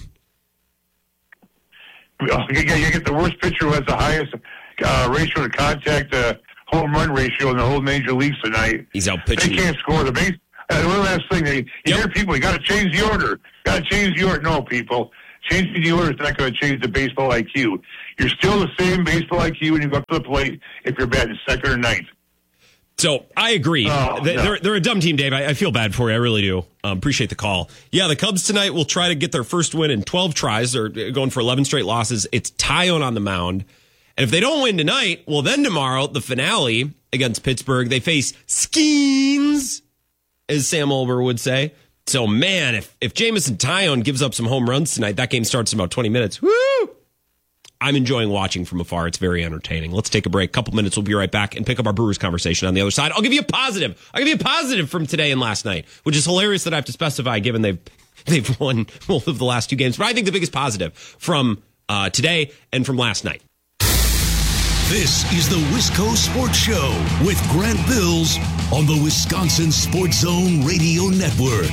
You get the worst pitcher who has the highest uh, ratio to contact uh, home run ratio in the whole major leagues tonight. He's out pitching. They can't score the base. And one last thing, they, you yep. hear people, you got to change the order. Got to change the order. No, people. Changing the order is not going to change the baseball I Q. You're still the same baseball I Q when you go up to the plate if you're batting second or ninth. So I agree. Oh, they, no. they're, they're a dumb team, Dave. I, I feel bad for you. I really do. Um, appreciate the call. Yeah, the Cubs tonight will try to get their first win in twelve tries. They're going for eleven straight losses. It's Taillon on the mound. And if they don't win tonight, well, then tomorrow, the finale against Pittsburgh, they face Skeens, as Sam Olber would say. So, man, if, if Jameson Taillon gives up some home runs tonight, that game starts in about twenty minutes. Woo! I'm enjoying watching from afar. It's very entertaining. Let's take a break. Couple minutes. We'll be right back and pick up our Brewers conversation on the other side. I'll give you a positive. I'll give you a positive from today and last night, which is hilarious that I have to specify given they've they've won both of the last two games. But I think the biggest positive from uh, today and from last night. This is the Wisco Sports Show with Grant Bills on the Wisconsin Sports Zone Radio Network.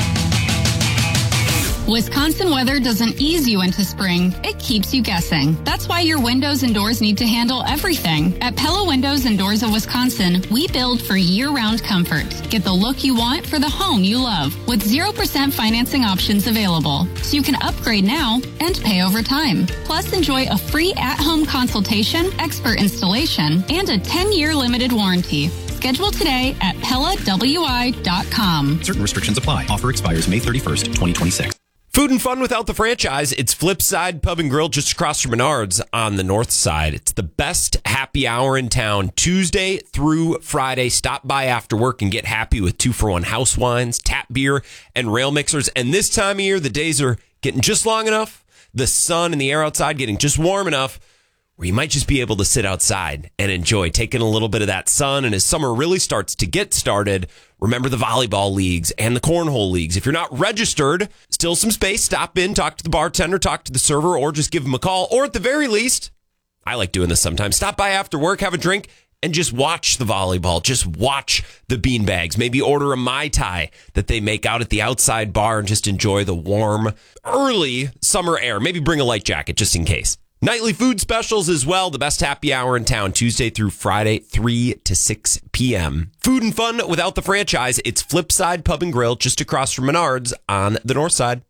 Wisconsin weather doesn't ease you into spring. It keeps you guessing. That's why your windows and doors need to handle everything. At Pella Windows and Doors of Wisconsin, we build for year-round comfort. Get the look you want for the home you love with zero percent financing options available. So you can upgrade now and pay over time. Plus, enjoy a free at-home consultation, expert installation, and a ten-year limited warranty. Schedule today at Pella W I dot com. Certain restrictions apply. Offer expires May thirty-first, twenty twenty-six. Food and fun without the franchise. It's Flipside Pub and Grill just across from Menards on the north side. It's the best happy hour in town, Tuesday through Friday. Stop by after work and get happy with two-for-one house wines, tap beer, and rail mixers. And this time of year, the days are getting just long enough, the sun and the air outside getting just warm enough, where you might just be able to sit outside and enjoy taking a little bit of that sun. And as summer really starts to get started, remember the volleyball leagues and the cornhole leagues. If you're not registered, still some space. Stop in, talk to the bartender, talk to the server, or just give them a call. Or at the very least, I like doing this sometimes, stop by after work, have a drink, and just watch the volleyball. Just watch the beanbags. Maybe order a Mai Tai that they make out at the outside bar and just enjoy the warm, early summer air. Maybe bring a light jacket just in case. Nightly food specials as well. The best happy hour in town, Tuesday through Friday, three to six p.m. Food and fun without the franchise. It's Flipside Pub and Grill just across from Menards on the north side.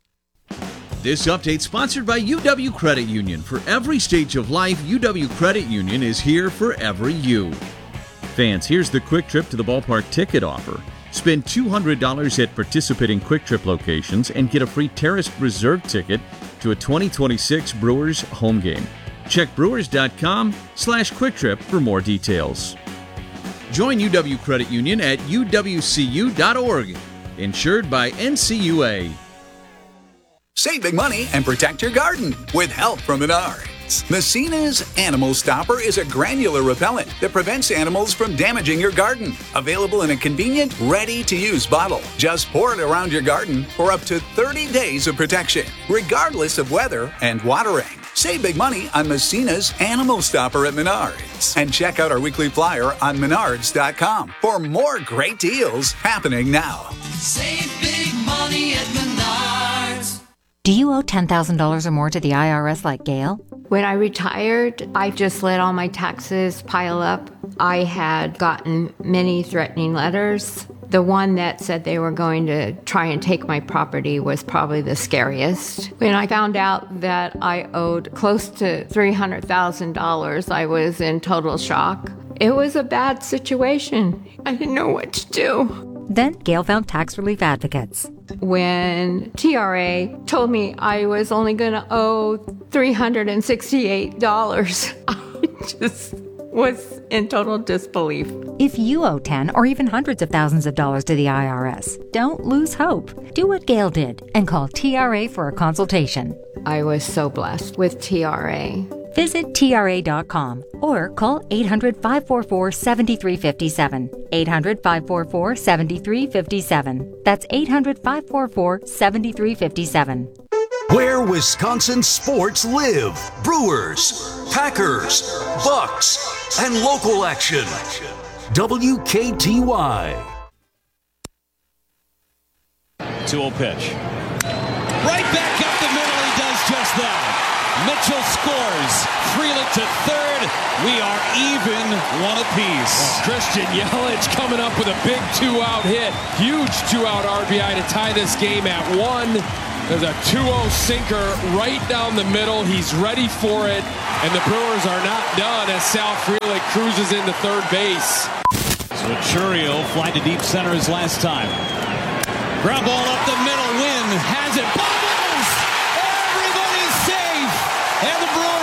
This update sponsored by U W Credit Union. For every stage of life, U W Credit Union is here for every you. Fans, here's the Quick Trip to the Ballpark ticket offer. Spend two hundred dollars at participating Quick Trip locations and get a free Terrace Reserve ticket to a twenty twenty-six Brewers home game. Check brewers.com slash quick trip for more details. Join U W Credit Union at U W C U dot org. Insured by N C U A. Save big money and protect your garden with help from Menards. Messina's Animal Stopper is a granular repellent that prevents animals from damaging your garden. Available in a convenient, ready-to-use bottle. Just pour it around your garden for up to thirty days of protection, regardless of weather and watering. Save big money on Messina's Animal Stopper at Menards. And check out our weekly flyer on menards dot com for more great deals happening now. Save big money at Menards. Do you owe ten thousand dollars or more to the I R S like Gail? When I retired, I just let all my taxes pile up. I had gotten many threatening letters. The one that said they were going to try and take my property was probably the scariest. When I found out that I owed close to three hundred thousand dollars, I was in total shock. It was a bad situation. I didn't know what to do. Then Gail found tax relief advocates. When T R A told me I was only going to owe three hundred sixty-eight dollars, I just was in total disbelief. If you owe ten or even hundreds of thousands of dollars to the I R S, don't lose hope. Do what Gail did and call T R A for a consultation. I was so blessed with T R A. Visit T R A dot com or call eight hundred, five four four, seven three five seven. eight hundred, five four four, seven three five seven. That's eight hundred, five four four, seven three five seven. Where Wisconsin sports live. Brewers, Packers, Bucks, and local action. W K T Y. two oh pitch. Right back up the middle. He does just that. Mitchell scores. Frelick to third. We are even one apiece. Well, Christian Yelich coming up with a big two-out hit. Huge two-out R B I to tie this game at one. There's a two oh sinker right down the middle. He's ready for it. And the Brewers are not done as Sal Frelick cruises into third base. So Churio fly to deep center his last time. Ground ball up the middle. Wynn has it. Bubbles! Everybody's safe. And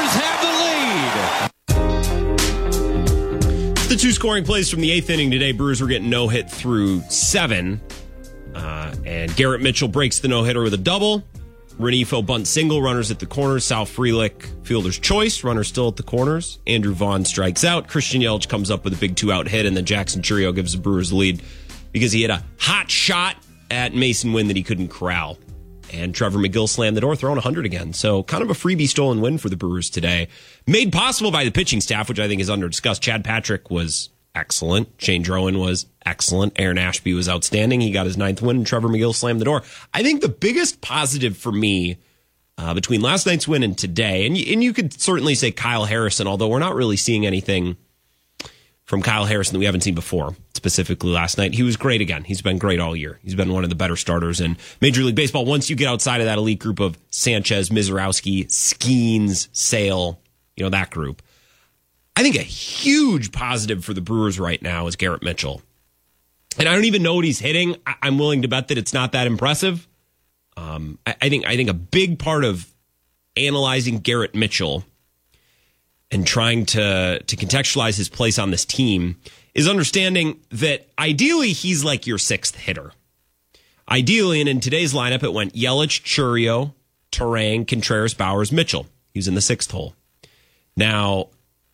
the Brewers have the lead. The two scoring plays from the eighth inning today. Brewers were getting no hit through seven. Uh, and Garrett Mitchell breaks the no-hitter with a double. Renifo bunt single, runners at the corners. Sal Frelick, fielder's choice, runner still at the corners. Andrew Vaughn strikes out. Christian Yelich comes up with a big two-out hit, and then Jackson Churio gives the Brewers the lead because he hit a hot shot at Mason Wynn that he couldn't corral. And Trevor McGill slammed the door, throwing one hundred again. So kind of a freebie stolen win for the Brewers today. Made possible by the pitching staff, which I think is under-discussed. Chad Patrick was excellent. Shane Drowan was excellent. Aaron Ashby was outstanding. He got his ninth win, and Trevor McGill slammed the door. I think the biggest positive for me uh, between last night's win and today, and you, and you could certainly say Kyle Harrison, although we're not really seeing anything from Kyle Harrison that we haven't seen before, specifically last night. He was great again. He's been great all year. He's been one of the better starters in Major League Baseball. Once you get outside of that elite group of Sanchez, Mizorowski, Skeens, Sale, you know, that group. I think a huge positive for the Brewers right now is Garrett Mitchell. And I don't even know what he's hitting. I- I'm willing to bet that it's not that impressive. Um, I-, I think I think a big part of analyzing Garrett Mitchell and trying to, to contextualize his place on this team is understanding that ideally he's like your sixth hitter. Ideally, and in today's lineup, it went Yelich, Churio, Turang, Contreras, Bowers, Mitchell. He was in the sixth hole. Now,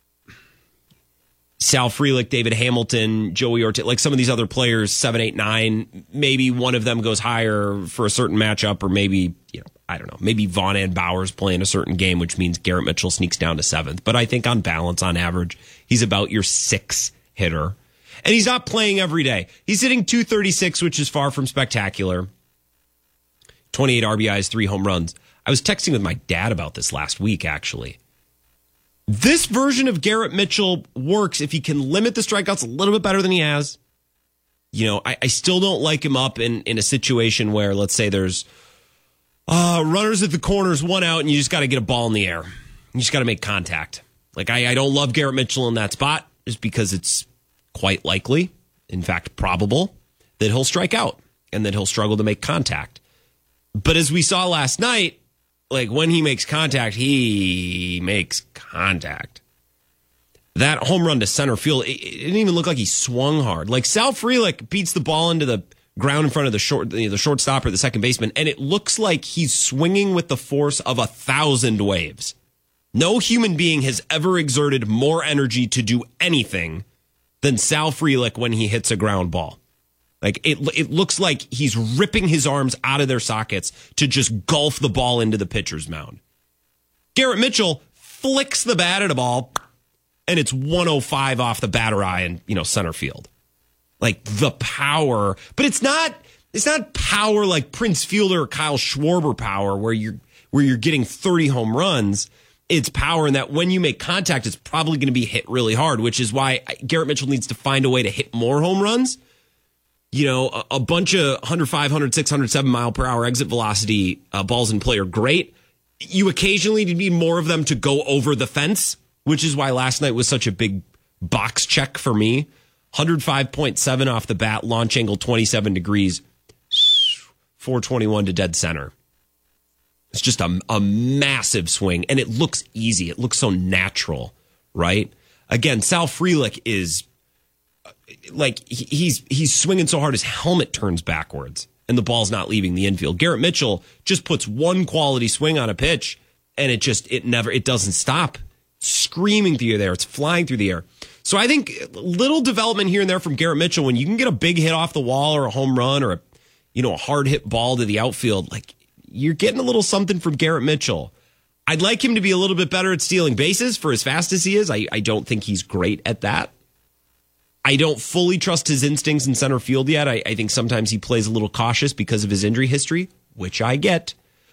Sal Frelick, David Hamilton, Joey Ortiz, like some of these other players, seven, eight, nine, maybe one of them goes higher for a certain matchup, or maybe, you know, I don't know, maybe Vaughn and Bowers play in a certain game, which means Garrett Mitchell sneaks down to seventh. But I think on balance, on average, he's about your sixth hitter. And he's not playing every day. He's hitting two thirty-six, which is far from spectacular. twenty-eight R B Is, three home runs. I was texting with my dad about this last week, actually. This version of Garrett Mitchell works if he can limit the strikeouts a little bit better than he has. You know, I, I still don't like him up in, in a situation where, let's say there's uh, runners at the corners, one out, and you just got to get a ball in the air. You just got to make contact. Like, I, I don't love Garrett Mitchell in that spot just because it's quite likely, in fact, probable, that he'll strike out and that he'll struggle to make contact. But as we saw last night, like when he makes contact, he makes contact. That home run to center field, it, it didn't even look like he swung hard. Like Sal Frelick beats the ball into the ground in front of the short, the shortstop or the second baseman, and it looks like he's swinging with the force of a thousand waves. No human being has ever exerted more energy to do anything than Sal Frelick when he hits a ground ball. Like it, it looks like he's ripping his arms out of their sockets to just golf the ball into the pitcher's mound. Garrett Mitchell flicks the bat at a ball, and it's one oh five off the batter eye in, you know, center field. Like the power, but it's not it's not power like Prince Fielder or Kyle Schwarber power where you're where you're getting thirty home runs. It's power in that when you make contact, it's probably going to be hit really hard, which is why Garrett Mitchell needs to find a way to hit more home runs. You know, a, a bunch of one oh five, one oh six, one oh seven mile per hour exit velocity uh, balls in play are great. You occasionally need more of them to go over the fence, which is why last night was such a big box check for me. one oh five point seven off the bat, launch angle twenty-seven degrees, four twenty-one to dead center. It's just a, a massive swing, and it looks easy. It looks so natural, right? Again, Sal Frelick is like he's he's swinging so hard his helmet turns backwards, and the ball's not leaving the infield. Garrett Mitchell just puts one quality swing on a pitch, and it just it never it doesn't stop. Screaming through the air, it's flying through the air. So I think little development here and there from Garrett Mitchell when you can get a big hit off the wall or a home run or a you know a hard hit ball to the outfield, like you're getting a little something from Garrett Mitchell. I'd like him to be a little bit better at stealing bases for as fast as he is. I, I don't think he's great at that. I don't fully trust his instincts in center field yet. I, I think sometimes he plays a little cautious because of his injury history, which I get.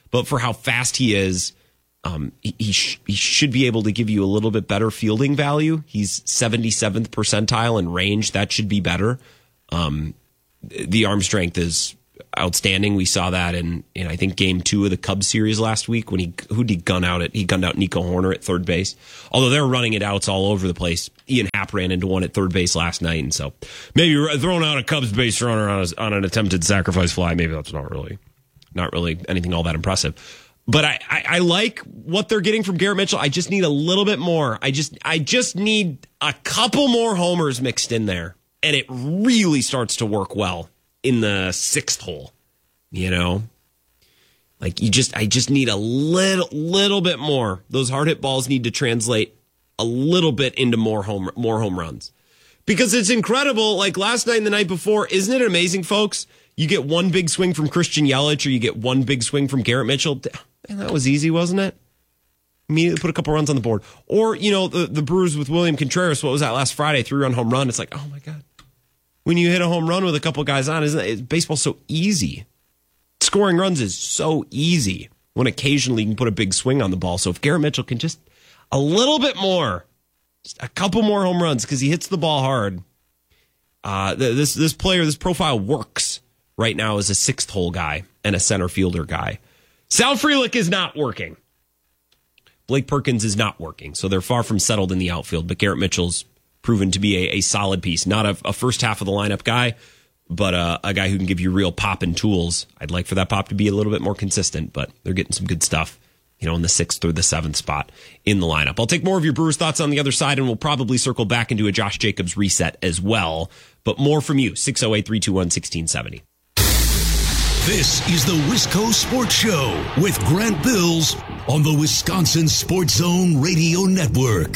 but for how fast he is, um, he he, sh- he should be able to give you a little bit better fielding value. He's seventy-seventh percentile in range. That should be better. Um, the arm strength is outstanding. We saw that in, in I think game two of the Cubs series last week when he who did he gun out at he gunned out Nico Horner at third base. Although they're running it outs all over the place. Ian Happ ran into one at third base last night, and so maybe throwing out a Cubs base runner on, a, on an attempted sacrifice fly, maybe that's not really not really anything all that impressive. But I, I, I like what they're getting from Garrett Mitchell. I just need a little bit more. I just I just need a couple more homers mixed in there, and it really starts to work well in the sixth hole. You know, like you just I just need a little little bit more. Those hard hit balls need to translate a little bit into more home more home runs, because it's incredible. Like last night and the night before, isn't it amazing, folks? You get one big swing from Christian Yelich, or you get one big swing from Garrett Mitchell. And that was easy, wasn't it? Immediately put a couple runs on the board. Or, you know, the, the Brewers with William Contreras, what was that last Friday? Three-run home run. It's like, oh, my God. When you hit a home run with a couple guys on, isn't it? Baseball's so easy. Scoring runs is so easy when occasionally you can put a big swing on the ball. So if Garrett Mitchell can just a little bit more, just a couple more home runs because he hits the ball hard, uh, this, this player, this profile works right now as a sixth hole guy and a center fielder guy. Sal Frelick is not working. Blake Perkins is not working. So they're far from settled in the outfield. But Garrett Mitchell's proven to be a, a solid piece. Not a, a first half of the lineup guy, but a, a guy who can give you real pop and tools. I'd like for that pop to be a little bit more consistent, but they're getting some good stuff, you know, in the sixth or the seventh spot in the lineup. I'll take more of your Brewers thoughts on the other side, and we'll probably circle back into a Josh Jacobs reset as well. But more from you, six oh eight, three two one, one six seven oh. This is the Wisco Sports Show with Grant Bills on the Wisconsin Sports Zone Radio Network.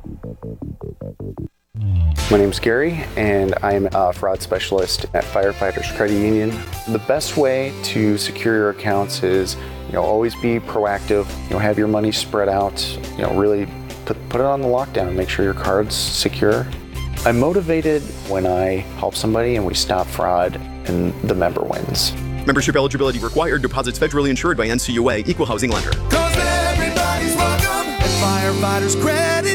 My name's Gary, and I'm a fraud specialist at Firefighters Credit Union. The best way to secure your accounts is, you know, always be proactive. You know, have your money spread out. You know, really put put it on the lockdown. Make sure your card's secure. I'm motivated when I help somebody and we stop fraud, and the member wins. Membership eligibility required. Deposits federally insured by N C U A. Equal housing lender. Cause everybody's welcome at Firefighters Credit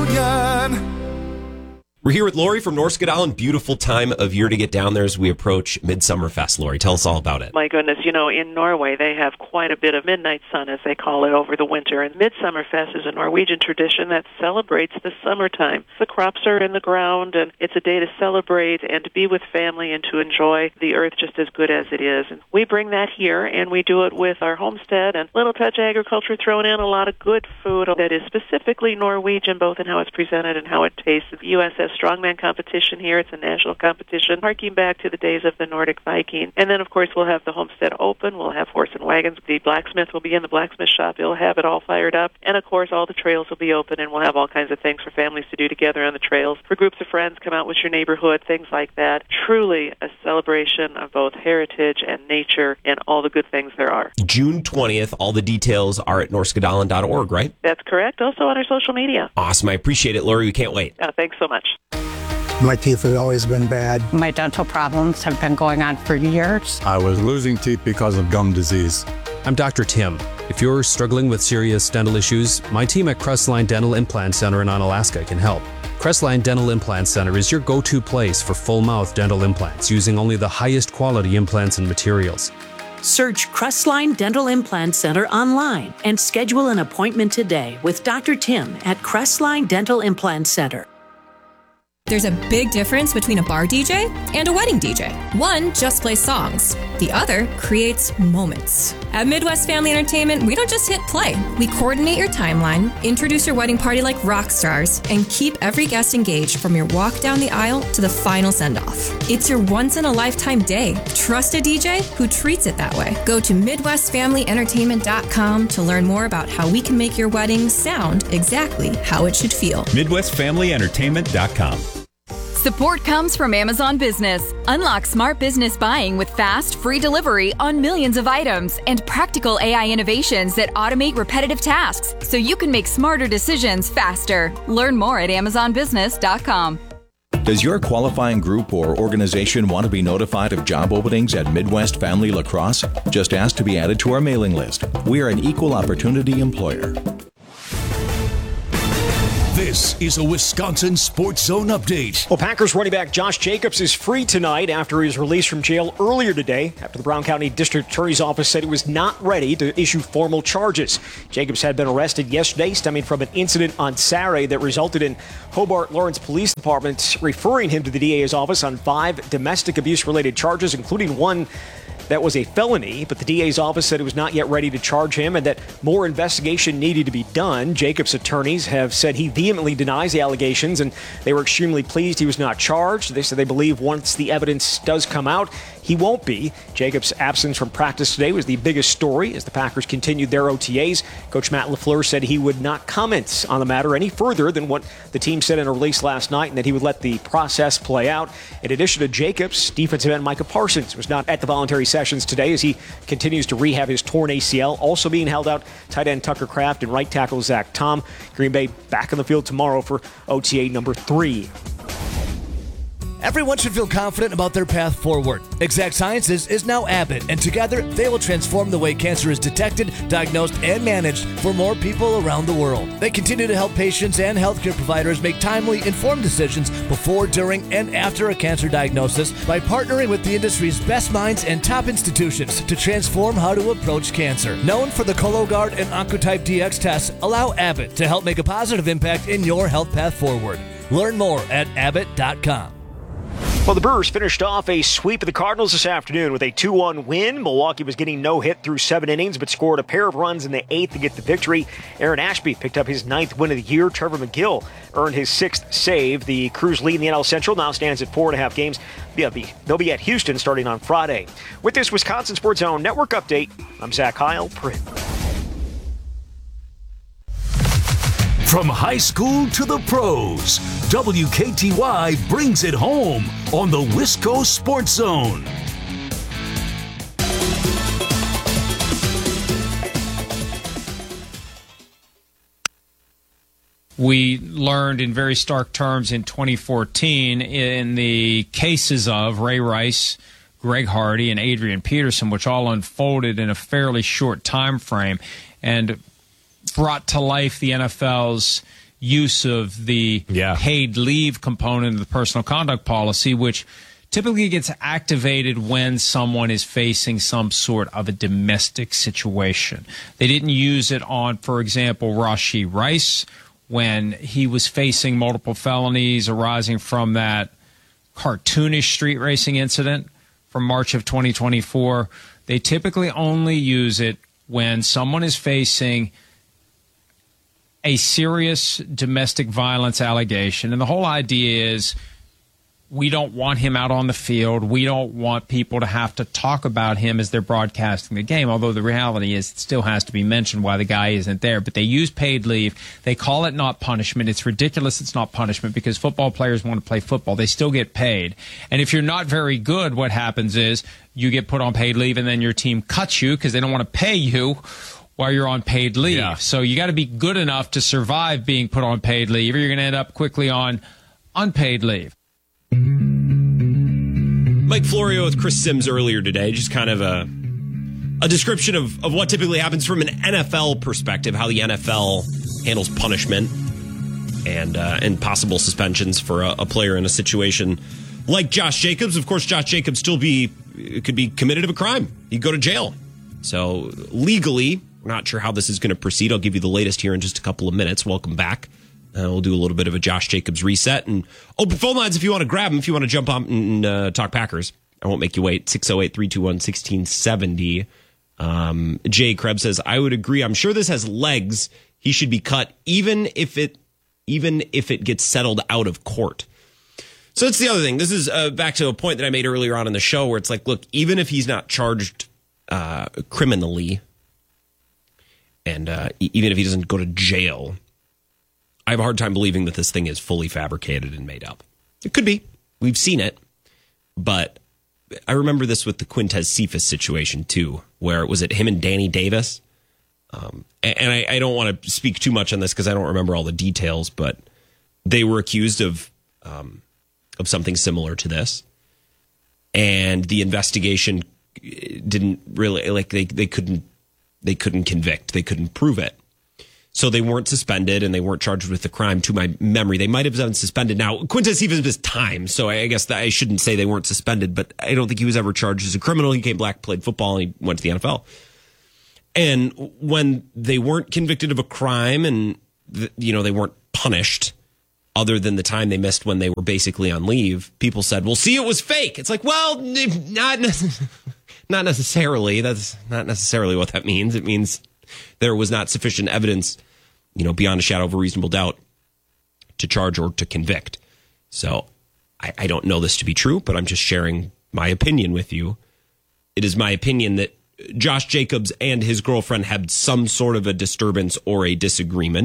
Union. We're here with Lori from Norsk Island. Beautiful time of year to get down there as we approach Midsummerfest. Lori, tell us all about it. My goodness, you know, in Norway they have quite a bit of midnight sun, as they call it, over the winter. And Midsummerfest is a Norwegian tradition that celebrates the summertime. The crops are in the ground, and it's a day to celebrate and to be with family and to enjoy the earth just as good as it is. And we bring that here, and we do it with our homestead and little touch agriculture, thrown in a lot of good food that is specifically Norwegian, both in how it's presented and how it tastes. The U S S Strongman competition here. It's a national competition, harking back to the days of the Nordic Viking. And then, of course, we'll have the homestead open. We'll have horse and wagons. The blacksmith will be in the blacksmith shop. He'll have it all fired up. And, of course, all the trails will be open, and we'll have all kinds of things for families to do together on the trails. For groups of friends, come out with your neighborhood, things like that. Truly a celebration of both heritage and nature and all the good things there are. June twentieth. All the details are at norskadalen dot org, right? That's correct. Also on our social media. Awesome. I appreciate it, Lori. We can't wait. Uh, thanks so much. My teeth have always been bad. My dental problems have been going on for years. I was losing teeth because of gum disease. I'm Doctor Tim. If you're struggling with serious dental issues, my team at Crestline Dental Implant Center in Onalaska can help. Crestline Dental Implant Center is your go-to place for full-mouth dental implants using only the highest quality implants and materials. Search Crestline Dental Implant Center online and schedule an appointment today with Doctor Tim at Crestline Dental Implant Center. There's a big difference between a bar D J and a wedding D J. One just plays songs. The other creates moments. At Midwest Family Entertainment, we don't just hit play. We coordinate your timeline, introduce your wedding party like rock stars, and keep every guest engaged from your walk down the aisle to the final send-off. It's your once-in-a-lifetime day. Trust a D J who treats it that way. Go to midwest family entertainment dot com to learn more about how we can make your wedding sound exactly how it should feel. midwest family entertainment dot com. Support comes from Amazon Business. Unlock smart business buying with fast, free delivery on millions of items and practical A I innovations that automate repetitive tasks so you can make smarter decisions faster. Learn more at amazon business dot com. Does your qualifying group or organization want to be notified of job openings at Midwest Family Lacrosse? Just ask to be added to our mailing list. We are an equal opportunity employer. This is a Wisconsin Sports Zone update. Well, Packers running back Josh Jacobs is free tonight after he was released from jail earlier today after the Brown County District Attorney's Office said it was not ready to issue formal charges. Jacobs had been arrested yesterday stemming from an incident on Saturday that resulted in Hobart Lawrence Police Department referring him to the D A's office on five domestic abuse-related charges, including one that was a felony, but the D A's office said it was not yet ready to charge him and that more investigation needed to be done. Jacobs' attorneys have said he vehemently denies the allegations, and they were extremely pleased he was not charged. They said they believe once the evidence does come out, he won't be. Jacobs' absence from practice today was the biggest story as the Packers continued their O T As. Coach Matt LaFleur said he would not comment on the matter any further than what the team said in a release last night, and that he would let the process play out. In addition to Jacobs, defensive end Micah Parsons was not at the voluntary sessions today as he continues to rehab his torn A C L. Also being held out, tight end Tucker Kraft and right tackle Zach Tom. Green Bay back on the field tomorrow for O T A number three. Everyone should feel confident about their path forward. Exact Sciences is now Abbott, and together they will transform the way cancer is detected, diagnosed, and managed for more people around the world. They continue to help patients and healthcare providers make timely, informed decisions before, during, and after a cancer diagnosis by partnering with the industry's best minds and top institutions to transform how to approach cancer. Known for the Cologuard and Oncotype D X tests, allow Abbott to help make a positive impact in your health path forward. Learn more at abbott dot com. Well, the Brewers finished off a sweep of the Cardinals this afternoon with a two one win. Milwaukee was getting no hit through seven innings, but scored a pair of runs in the eighth to get the victory. Aaron Ashby picked up his ninth win of the year. Trevor McGill earned his sixth save. The Crews lead in the N L Central now stands at four and a half games. They'll be, they'll be at Houston starting on Friday. With this Wisconsin Sports Zone Network update, I'm Zach Heil. From high school to the pros, W K T Y brings it home on the Wisco Sports Zone. We learned in very stark terms in twenty fourteen in the cases of Ray Rice, Greg Hardy, and Adrian Peterson, which all unfolded in a fairly short time frame and brought to life the N F L's use of the yeah. paid leave component of the personal conduct policy, which typically gets activated when someone is facing some sort of a domestic situation. They didn't use it on, for example, Rashee Rice when he was facing multiple felonies arising from that cartoonish street racing incident from March of twenty twenty-four. They typically only use it when someone is facing a serious domestic violence allegation. And the whole idea is we don't want him out on the field. We don't want people to have to talk about him as they're broadcasting the game, although the reality is it still has to be mentioned why the guy isn't there. But they use paid leave. They call it not punishment. It's ridiculous it's not punishment because football players want to play football. They still get paid. And if you're not very good, what happens is you get put on paid leave and then your team cuts you because they don't want to pay you while you're on paid leave. Yeah. So you got to be good enough to survive being put on paid leave, or you're going to end up quickly on unpaid leave. Mike Florio with Chris Sims earlier today, just kind of a a description of, of what typically happens from an N F L perspective, how the N F L handles punishment and uh, and possible suspensions for a, a player in a situation like Josh Jacobs. Of course, Josh Jacobs still be could be committed of a crime. He'd go to jail. So legally, we're not sure how this is going to proceed. I'll give you the latest here in just a couple of minutes. Welcome back. Uh, we'll do a little bit of a Josh Jacobs reset and open phone lines if you want to grab them, if you want to jump on and uh, talk Packers. I won't make you wait. six oh eight, three two one, one six seven oh. Um, Jay Krebs says, I would agree. I'm sure this has legs. He should be cut even if it even if it gets settled out of court. So that's the other thing. This is uh, back to a point that I made earlier on in the show where it's like, look, even if he's not charged uh, criminally and uh, even if he doesn't go to jail, I have a hard time believing that this thing is fully fabricated and made up. It could be. We've seen it. But I remember this with the Quintez Cephas situation, too, where it was it him and Danny Davis. Um, and I, I don't want to speak too much on this because I don't remember all the details, but they were accused of um, of something similar to this. And the investigation didn't really, like, they, they couldn't they couldn't convict. They couldn't prove it. So they weren't suspended and they weren't charged with the crime, to my memory. They might have been suspended. Now, Quintez Cephas missed time, so I guess that I shouldn't say they weren't suspended, but I don't think he was ever charged as a criminal. He came black, played football, and he went to the N F L. And when they weren't convicted of a crime and, you know, they weren't punished other than the time they missed when they were basically on leave, people said, well, see, it was fake. It's like, well, not, not necessarily. That's not necessarily what that means. It means there was not sufficient evidence, you know, beyond a shadow of a reasonable doubt to charge or to convict. So I, I don't know this to be true, but I'm just sharing my opinion with you. It is my opinion that Josh Jacobs and his girlfriend had some sort of a disturbance or a disagreement.